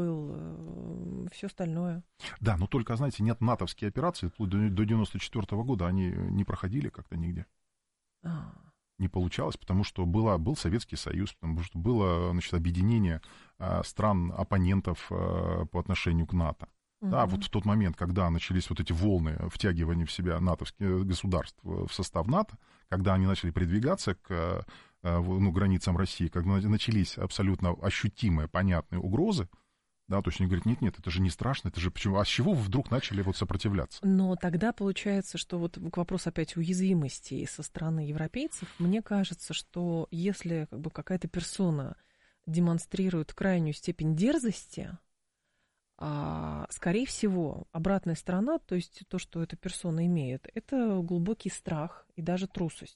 был, все остальное. Да, но только, знаете, нет натовские операции, вплоть до девяносто четвёртого года они не проходили как-то нигде. А. Не получалось, потому что было, был Советский Союз, потому что было, значит, объединение а, стран-оппонентов а, по отношению к НАТО. Угу. Да, вот в тот момент, когда начались вот эти волны втягивания в себя натовских государств в состав НАТО, когда они начали придвигаться к а, ну, границам России, когда начались абсолютно ощутимые, понятные угрозы, да, то есть они говорят, нет-нет, это же не страшно, это же почему? А с чего вы вдруг начали вот сопротивляться? Но тогда получается, что вот к вопросу опять уязвимости со стороны европейцев, мне кажется, что если как бы какая-то персона демонстрирует крайнюю степень дерзости, а, скорее всего, обратная сторона, то есть то, что эта персона имеет, это глубокий страх и даже трусость.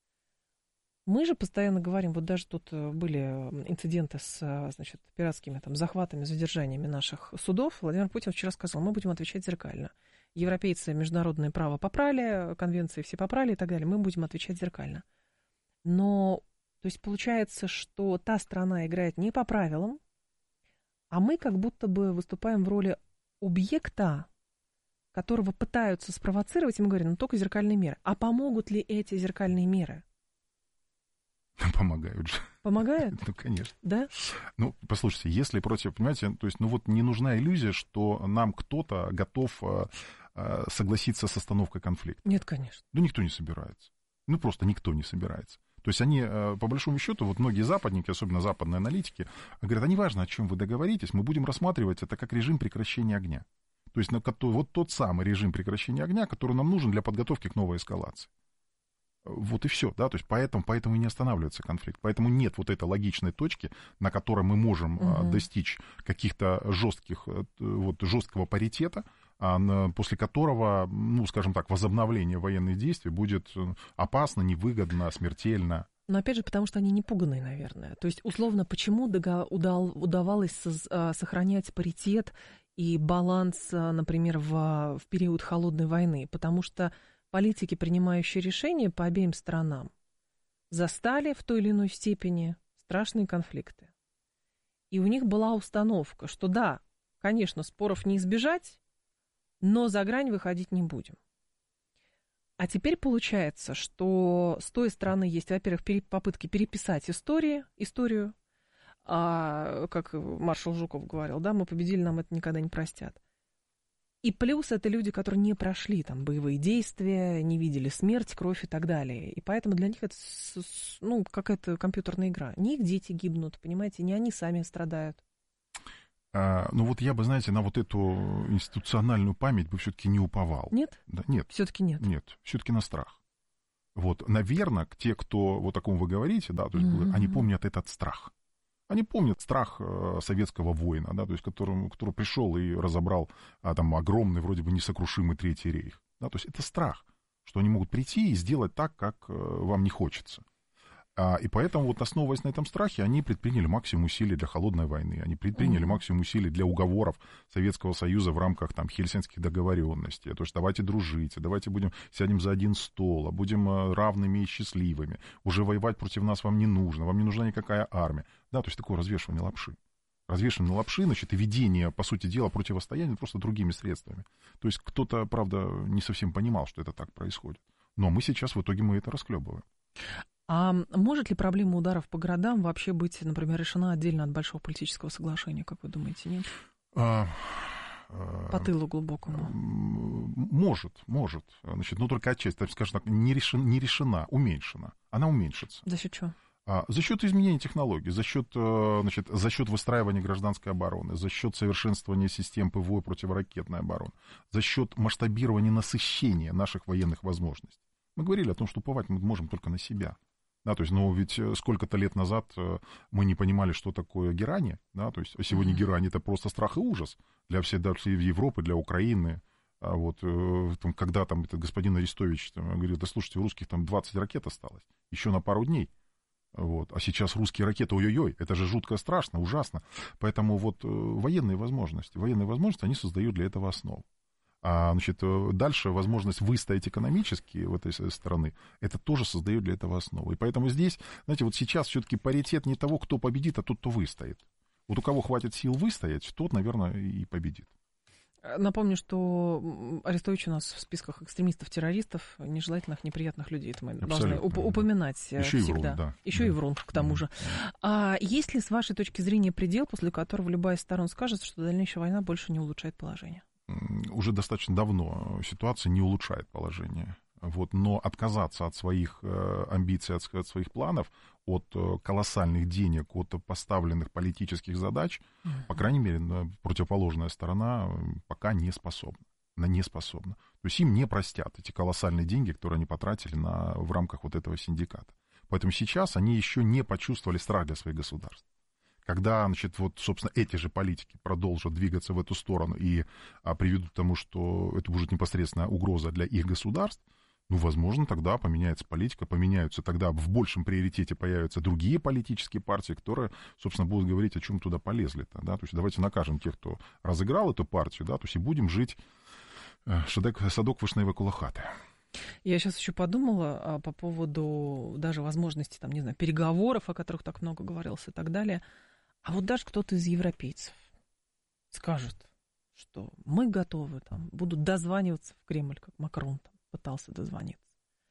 Мы же постоянно говорим, вот даже тут были инциденты с, значит, пиратскими там, захватами, задержаниями наших судов. Владимир Путин вчера сказал, мы будем отвечать зеркально. Европейцы международное право попрали, конвенции все попрали и так далее, мы будем отвечать зеркально. Но, то есть получается, что та страна играет не по правилам, а мы как будто бы выступаем в роли объекта, которого пытаются спровоцировать, и мы говорим, ну только зеркальные меры. А помогут ли эти зеркальные меры? Помогают же. Помогают? Ну, конечно. Да? Ну, послушайте, если против, понимаете, то есть, ну вот не нужна иллюзия, что нам кто-то готов э, согласиться с остановкой конфликта. Нет, конечно. Ну, никто не собирается. Ну, просто никто не собирается. То есть они, по большому счету, вот многие западники, особенно западные аналитики, говорят, а неважно, о чем вы договоритесь, мы будем рассматривать это как режим прекращения огня. То есть вот тот самый режим прекращения огня, который нам нужен для подготовки к новой эскалации. Вот и все, да, то есть поэтому, поэтому и не останавливается конфликт. Поэтому нет вот этой логичной точки, на которой мы можем угу. достичь каких-то жестких, вот, жесткого паритета, после которого, ну, скажем так, возобновление военных действий будет опасно, невыгодно, смертельно. Но опять же, потому что они не пуганные, наверное. То есть, условно, почему удал, удавалось сохранять паритет и баланс, например, в, в период холодной войны? Потому что политики, принимающие решения по обеим сторонам, застали в той или иной степени страшные конфликты. И у них была установка, что да, конечно, споров не избежать, но за грань выходить не будем. А теперь получается, что с той стороны есть, во-первых, пере- попытки переписать истории, историю, а, как маршал Жуков говорил, да, мы победили, нам это никогда не простят. И плюс это люди, которые не прошли там боевые действия, не видели смерть, кровь и так далее. И поэтому для них это, ну, какая-то компьютерная игра. Не их дети гибнут, понимаете, не они сами страдают. А, ну вот я бы, знаете, на вот эту институциональную память бы все-таки не уповал. Нет? Да, нет. Все-таки нет. Нет, все-таки на страх. Вот, наверное, те, кто вот о ком вы говорите, да, то есть mm-hmm. они помнят этот страх. Они помнят страх э, советского воина, да, то есть которому, который пришел и разобрал а, там огромный, вроде бы несокрушимый Третий рейх. Да, то есть это страх, что они могут прийти и сделать так, как э, вам не хочется. А, и поэтому, вот основываясь на этом страхе, они предприняли максимум усилий для холодной войны, они предприняли mm-hmm. максимум усилий для уговоров Советского Союза в рамках там Хельсинских договоренностей. То есть давайте дружить, давайте будем сядем за один стол, будем равными и счастливыми. Уже воевать против нас вам не нужно, вам не нужна никакая армия. Да, то есть такое развешивание лапши. Развешивание лапши, значит, и ведение, по сути дела, противостояния просто другими средствами. То есть кто-то, правда, не совсем понимал, что это так происходит. Но мы сейчас в итоге мы это расхлебываем. А может ли проблема ударов по городам вообще быть, например, решена отдельно от большого политического соглашения, как вы думаете, нет? А, а, по тылу глубокому. Может, может. Значит, ну, только отчасти, скажем так, не решена, не решена, уменьшена. Она уменьшится. За счет чего? А, за счет изменения технологий, за счет, значит, за счет выстраивания гражданской обороны, за счет совершенствования систем ПВО и противоракетной обороны, за счет масштабирования, насыщения наших военных возможностей. Мы говорили о том, что уповать мы можем только на себя. Да, то есть, ну, ведь сколько-то лет назад мы не понимали, что такое герани, да, то есть, а сегодня герани — это просто страх и ужас для всей, для всей Европы, для Украины. А вот там, когда там этот господин Арестович там, говорит, да слушайте, у русских там двадцать ракет осталось, еще на пару дней. Вот. А сейчас русские ракеты, ой-ой-ой, это же жутко страшно, ужасно. Поэтому вот военные возможности, военные возможности, они создают для этого основу. А, значит, дальше возможность выстоять экономически в этой стороны, это тоже создает для этого основу. И поэтому здесь, знаете, вот сейчас все-таки паритет не того, кто победит, а тот, кто выстоит. Вот у кого хватит сил выстоять, тот, наверное, и победит. Напомню, что Арестович у нас в списках экстремистов-террористов, нежелательных, неприятных людей. Это мы Абсолютно. должны уп- упоминать Еще всегда. И врун, да. Еще да. и врун, к тому mm-hmm. же. А есть ли, с вашей точки зрения, предел, после которого любая из сторон скажет, что дальнейшая война больше не улучшает положение? Уже достаточно давно ситуация не улучшает положение. Вот, но отказаться от своих амбиций, от, от своих планов, от колоссальных денег, от поставленных политических задач, mm-hmm. по крайней мере, противоположная сторона пока не способна. Она не способна. То есть им не простят эти колоссальные деньги, которые они потратили на, в рамках вот этого синдиката. Поэтому сейчас они еще не почувствовали страх для своих государств. Когда, значит, вот, собственно, эти же политики продолжат двигаться в эту сторону и а, приведут к тому, что это будет непосредственная угроза для их государств, ну, возможно, тогда поменяется политика, поменяются, тогда в большем приоритете появятся другие политические партии, которые, собственно, будут говорить, о чем туда полезли-то, да, то есть давайте накажем тех, кто разыграл эту партию, да, то есть и будем жить э, шадек, садок вышневой кулахаты. Я сейчас еще подумала а, по поводу даже возможности, там, не знаю, переговоров, о которых так много говорилось и так далее. А вот даже кто-то из европейцев скажет, что мы готовы, там, будут дозваниваться в Кремль, как Макрон там пытался дозвониться.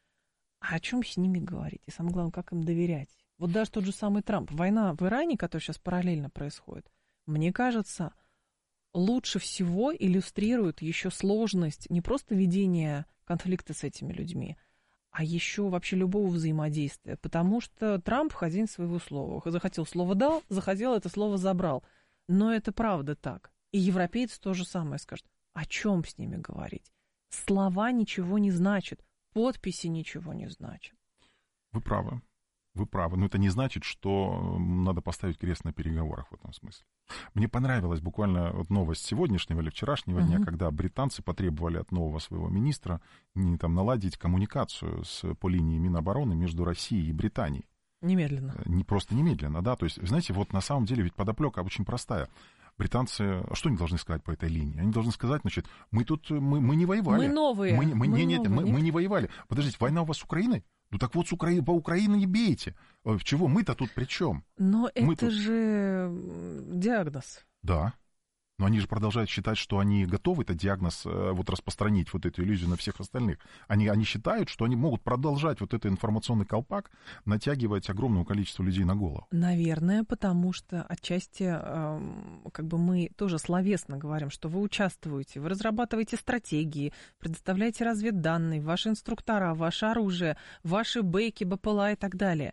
А о чем с ними говорить? И самое главное, как им доверять? Вот даже тот же самый Трамп. Война в Иране, которая сейчас параллельно происходит, мне кажется, лучше всего иллюстрирует еще сложность не просто ведения конфликта с этими людьми, а еще вообще любого взаимодействия. Потому что Трамп хозяин своего слова. Захотел слово дал, захотел это слово забрал. Но это правда так. И европейцы то же самое скажут. О чем с ними говорить? Слова ничего не значат, подписи ничего не значат. Вы правы, вы правы. Но это не значит, что надо поставить крест на переговорах в этом смысле. Мне понравилась буквально вот новость сегодняшнего или вчерашнего uh-huh. дня, когда британцы потребовали от нового своего министра не, там, наладить коммуникацию с, по линии Минобороны между Россией и Британией. Немедленно. Не просто немедленно, да. То есть, знаете, вот на самом деле ведь подоплека очень простая. Британцы, что они должны сказать по этой линии? Они должны сказать, значит, мы тут, мы, мы не воевали. Мы новые. Мы, мы, мы, не, нет, новые, мы, нет? мы не воевали. Подождите, война у вас с Украиной? Ну так вот, с Укра... по Украине не бейте. Чего? Мы-то тут при чем? Но мы это тут... же диагноз. Да. Но они же продолжают считать, что они готовы этот диагноз вот распространить, вот эту иллюзию на всех остальных. Они, они считают, что они могут продолжать вот этот информационный колпак натягивать огромному количеству людей на голову. Наверное, потому что отчасти э, как бы мы тоже словесно говорим, что вы участвуете, вы разрабатываете стратегии, предоставляете разведданные, ваши инструктора, ваше оружие, ваши бэки, БПЛА и так далее.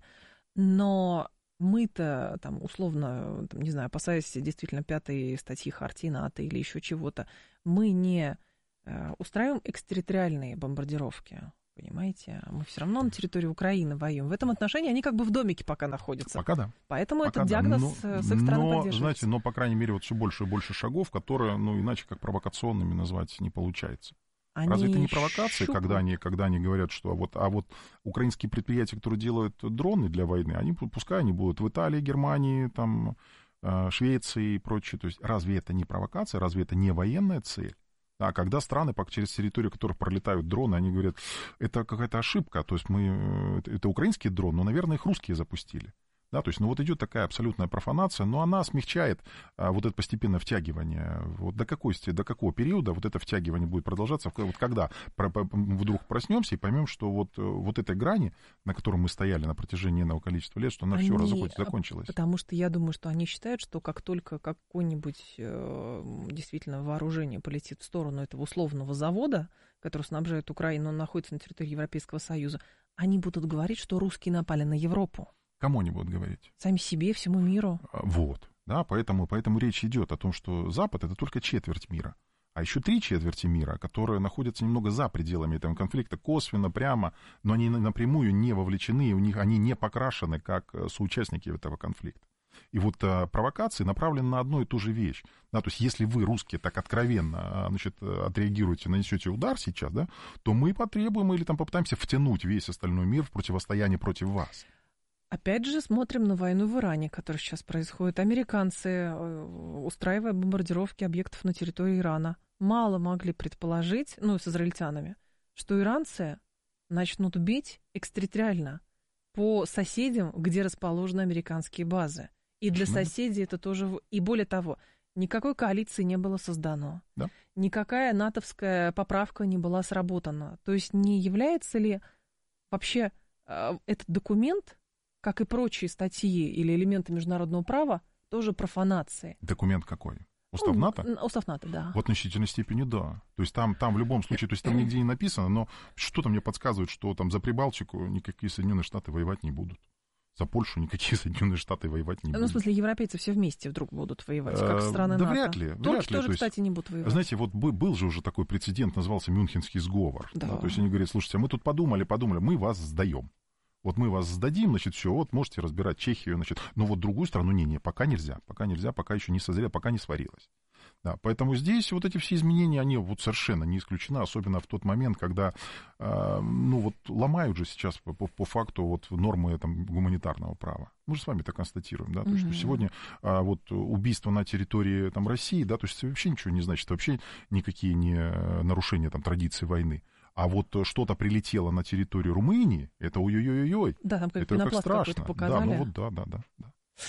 Но мы-то, там, условно, там, не знаю, опасаясь действительно пятой статьи Хартии НАТО или еще чего-то, мы не э, устраиваем экстерриториальные бомбардировки, понимаете? Мы все равно на территории Украины воюем. В этом отношении они как бы в домике пока находятся. Пока да. Поэтому пока этот да. диагноз но, с их стороны но, поддерживается. Знаете, но, по крайней мере, вот все больше и больше шагов, которые, ну, иначе как провокационными назвать не получается. Они Разве это не провокации, когда они, когда они говорят, что а вот, а вот украинские предприятия, которые делают дроны для войны, они, пускай они будут в Италии, Германии, там, Швеции и прочее. То есть разве это не провокация, разве это не военная цель? А когда страны, через территорию которых пролетают дроны, они говорят, это какая-то ошибка, то есть мы, это украинские дроны, но, наверное, их русские запустили. Да, то есть, ну вот идет такая абсолютная профанация, но она смягчает а, вот это постепенное втягивание. Вот до, какой, до какого периода вот это втягивание будет продолжаться? Вот когда про, вдруг проснемся и поймем, что вот, вот этой грани, на которой мы стояли на протяжении иного количества лет, что она они, все закончилась. Потому что я думаю, что они считают, что как только какое-нибудь э, действительно вооружение полетит в сторону этого условного завода, который снабжает Украину, он находится на территории Европейского Союза, они будут говорить, что русские напали на Европу. Кому они будут говорить? Сами себе, всему миру. Вот, да, поэтому, поэтому речь идет о том, что Запад — это только четверть мира. А еще три четверти мира, которые находятся немного за пределами этого конфликта, косвенно, прямо, но они напрямую не вовлечены, у них, они не покрашены как соучастники этого конфликта. И вот а, провокации направлены на одну и ту же вещь. Да, то есть если вы, русские, так откровенно, значит, отреагируете, нанесете удар сейчас, да, то мы потребуем или там попытаемся втянуть весь остальной мир в противостояние против вас. Опять же, смотрим на войну в Иране, которая сейчас происходит. Американцы, устраивая бомбардировки объектов на территории Ирана, мало могли предположить, ну, с израильтянами, что иранцы начнут бить экстерриториально по соседям, где расположены американские базы. И для Почему? соседей это тоже... И более того, никакой коалиции не было создано. Да? Никакая натовская поправка не была сработана. То есть не является ли вообще этот документ, как и прочие статьи или элементы международного права, тоже профанацией? Документ какой? Устав НАТО? Устав НАТО, да. В относительной степени, да. То есть там, там в любом случае, то есть там нигде не написано, но что-то мне подсказывает, что там за Прибалтику никакие Соединенные Штаты воевать не будут. За Польшу никакие Соединенные Штаты воевать не будут. Ну, в смысле, европейцы все вместе вдруг будут воевать, как страны да НАТО. Вряд ли. Турки вряд ли. тоже, То есть, кстати, не будут воевать. Знаете, вот был же уже такой прецедент, назывался Мюнхенский сговор. Да. Да, то есть они говорят, слушайте, а мы тут подумали, подумали, мы вас сдаем. Вот мы вас сдадим, значит, все, вот можете разбирать Чехию, значит, но вот другую страну, не-не, пока нельзя, пока нельзя, пока еще не созрело, пока не сварилось. Да, поэтому здесь вот эти все изменения, они вот совершенно не исключены, особенно в тот момент, когда, э, ну вот, ломают же сейчас по, по, по факту вот нормы там, гуманитарного права. Мы же с вами это констатируем, да, то есть, mm-hmm. что сегодня а, вот убийство на территории там, России, да, то есть вообще ничего не значит, вообще никакие не нарушения там традиций войны. А вот что-то прилетело на территорию Румынии, это ой-ой-ой-ой. Да, там как это как страшно. показали. Да, ну вот, да, да, да. да.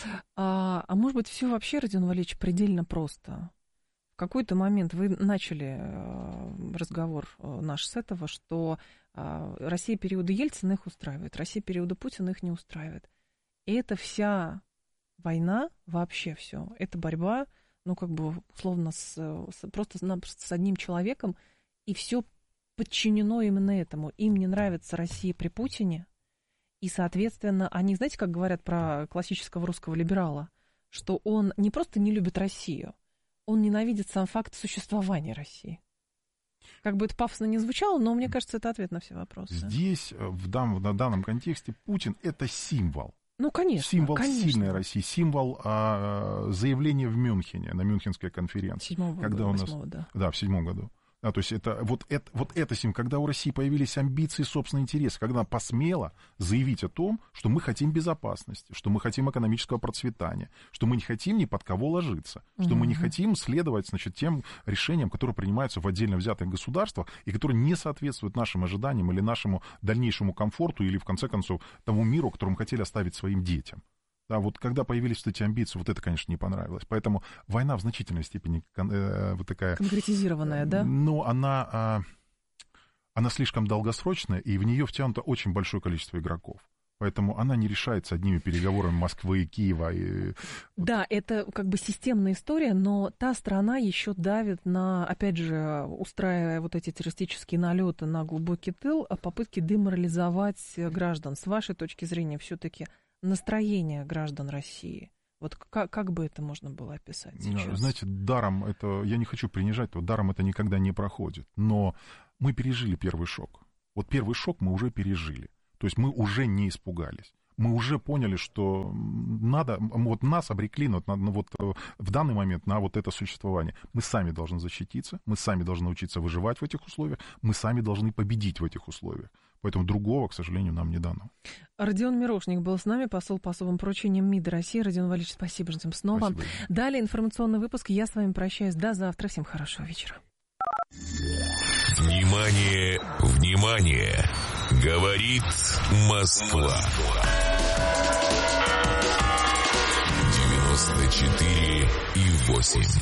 А, а может быть, все вообще, Родион Валерьевич, предельно просто? В какой-то момент вы начали разговор наш с этого, что Россия периода Ельцина их устраивает, Россия периода Путина их не устраивает. И это вся война, вообще все, это борьба, ну, как бы, условно, с, с, просто с одним человеком, и все подчинено именно этому. Им не нравится Россия при Путине, и, соответственно, они, знаете, как говорят про классического русского либерала, что он не просто не любит Россию, он ненавидит сам факт существования России. Как бы это пафосно не звучало, но мне кажется, это ответ на все вопросы. Здесь, в данном, в данном контексте, Путин — это символ. Ну, конечно. Символ конечно. сильной России, символ а, заявления в Мюнхене, на Мюнхенской конференции. Седьмого когда года, у нас, восьмого, да. Да, в седьмом году. Да, то есть это, вот, это, вот это сим, когда у России появились амбиции, собственные интересы, когда она посмела заявить о том, что мы хотим безопасности, что мы хотим экономического процветания, что мы не хотим ни под кого ложиться, что mm-hmm. мы не хотим следовать, значит, тем решениям, которые принимаются в отдельно взятых государствах и которые не соответствуют нашим ожиданиям или нашему дальнейшему комфорту или, в конце концов, тому миру, который мы хотели оставить своим детям. Да, вот когда появились вот эти амбиции, вот это, конечно, не понравилось. Поэтому война в значительной степени э, вот такая... Конкретизированная, да? Ну, она, э, она слишком долгосрочная, и в нее втянуто очень большое количество игроков. Поэтому она не решается одними переговорами Москвы и Киева. И... Да, это как бы системная история, но та страна еще давит на, опять же, устраивая вот эти террористические налеты на глубокий тыл, попытки деморализовать граждан. С вашей точки зрения, все-таки настроение граждан России. Вот как, как бы это можно было описать сейчас? Знаете, даром это, я не хочу принижать, то даром это никогда не проходит. Но мы пережили первый шок. Вот первый шок мы уже пережили. То есть мы уже не испугались. Мы уже поняли, что надо, вот нас обрекли вот, на, вот, в данный момент на вот это существование. Мы сами должны защититься, мы сами должны учиться выживать в этих условиях, мы сами должны победить в этих условиях. Поэтому другого, к сожалению, нам не дано. Родион Мирошник был с нами, посол по особым поручениям МИДа России. Родион Валерьевич, спасибо, ждем снова. Спасибо. Далее информационный выпуск. Я с вами прощаюсь до завтра. Всем хорошего вечера. Внимание, внимание! Говорит Москва. девяносто четыре и восемь.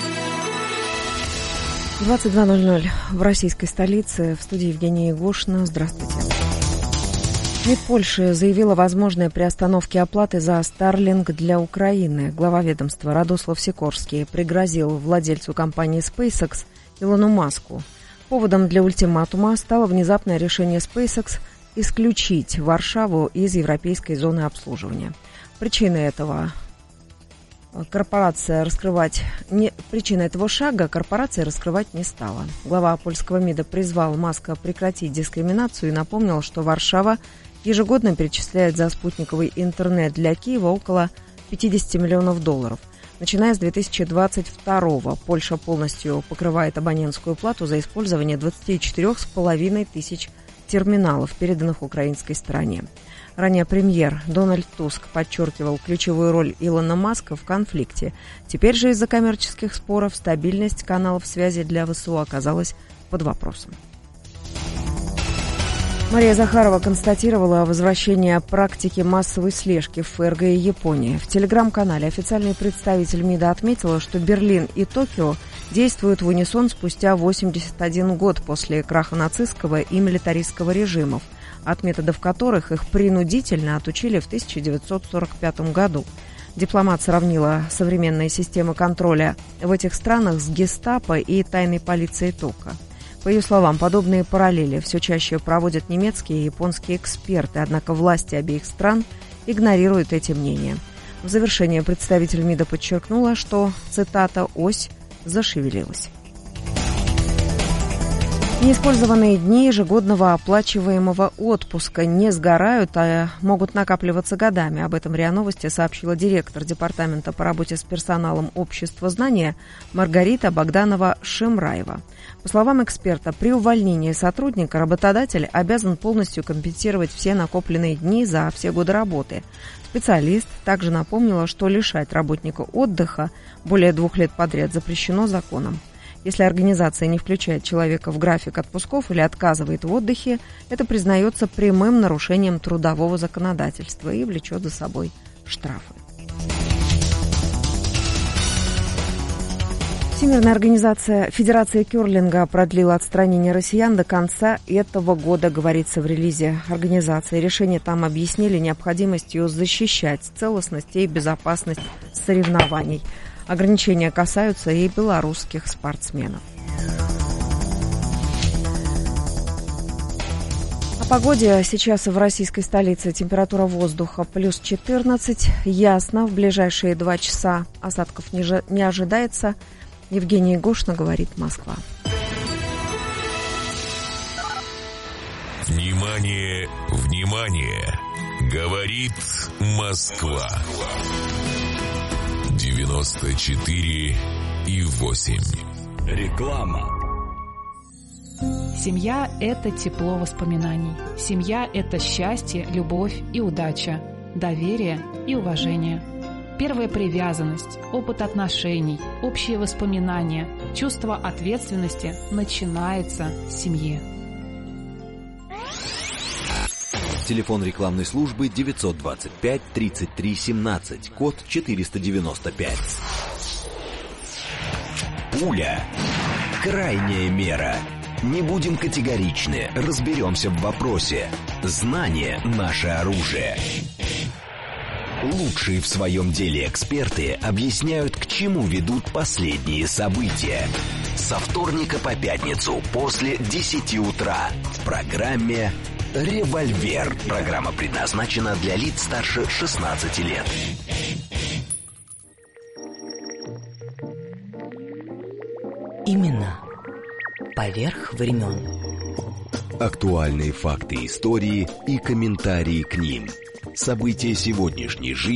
двадцать два ноль ноль в российской столице. В студии Евгения Егошина. Здравствуйте. МИД Польши заявила о возможной приостановке оплаты за Starlink для Украины. Глава ведомства Радослав Сикорский пригрозил владельцу компании SpaceX Илону Маску. Поводом для ультиматума стало внезапное решение SpaceX исключить Варшаву из европейской зоны обслуживания. Причиной этого корпорация раскрывать не, причиной этого шага корпорация раскрывать не стала. Глава польского МИДа призвал Маска прекратить дискриминацию и напомнил, что Варшава ежегодно перечисляет за спутниковый интернет для Киева около пятьдесят миллионов долларов. Начиная с две тысячи двадцать второго Польша полностью покрывает абонентскую плату за использование двадцати четырёх с половиной тысяч терминалов, переданных украинской стороне. Ранее премьер Дональд Туск подчеркивал ключевую роль Илона Маска в конфликте. Теперь же из-за коммерческих споров стабильность каналов связи для ВСУ оказалась под вопросом. Мария Захарова констатировала возвращение практики массовой слежки в ФРГ и Японии. В телеграм-канале официальный представитель МИДа отметила, что Берлин и Токио действуют в унисон спустя восемьдесят один год после краха нацистского и милитаристского режимов, от методов которых их принудительно отучили в тысяча девятьсот сорок пятом году. Дипломат сравнила современные системы контроля в этих странах с гестапо и тайной полицией ТОКа. По ее словам, подобные параллели все чаще проводят немецкие и японские эксперты, однако власти обеих стран игнорируют эти мнения. В завершение представитель МИДа подчеркнула, что, цитата, «ось зашевелилась». Неиспользованные дни ежегодного оплачиваемого отпуска не сгорают, а могут накапливаться годами. Об этом РИА Новости сообщила директор департамента по работе с персоналом Общества знания Маргарита Богданова-Шимраева. По словам эксперта, при увольнении сотрудника работодатель обязан полностью компенсировать все накопленные дни за все годы работы. Специалист также напомнила, что лишать работника отдыха более двух лет подряд запрещено законом. Если организация не включает человека в график отпусков или отказывает в отдыхе, это признается прямым нарушением трудового законодательства и влечет за собой штрафы. Всемирная организация Федерация кёрлинга продлила отстранение россиян до конца этого года, говорится в релизе организации. Решение там объяснили необходимостью защищать целостность и безопасность соревнований. Ограничения касаются и белорусских спортсменов. О погоде сейчас в российской столице. Температура воздуха плюс четырнадцать. Ясно. В ближайшие два часа осадков не, же, не ожидается. Евгения Егошина, говорит Москва. Внимание, внимание! Говорит Москва. девяносто четыре и восемь. Реклама. Семья – это тепло воспоминаний. Семья – это счастье, любовь и удача, доверие и уважение. Первая привязанность, опыт отношений, общие воспоминания, чувство ответственности начинается с семьи. Телефон рекламной службы девятьсот двадцать пять тридцать три семнадцать, код четыреста девяносто пять. Пуля. Крайняя мера. Не будем категоричны, разберемся в вопросе. Знание – наше оружие. Лучшие в своем деле эксперты объясняют, к чему ведут последние события. Со вторника по пятницу после десяти утра в программе «Револьвер». Программа предназначена для лиц старше шестнадцати лет. Именно поверх времен. Актуальные факты истории и комментарии к ним. События сегодняшней жизни.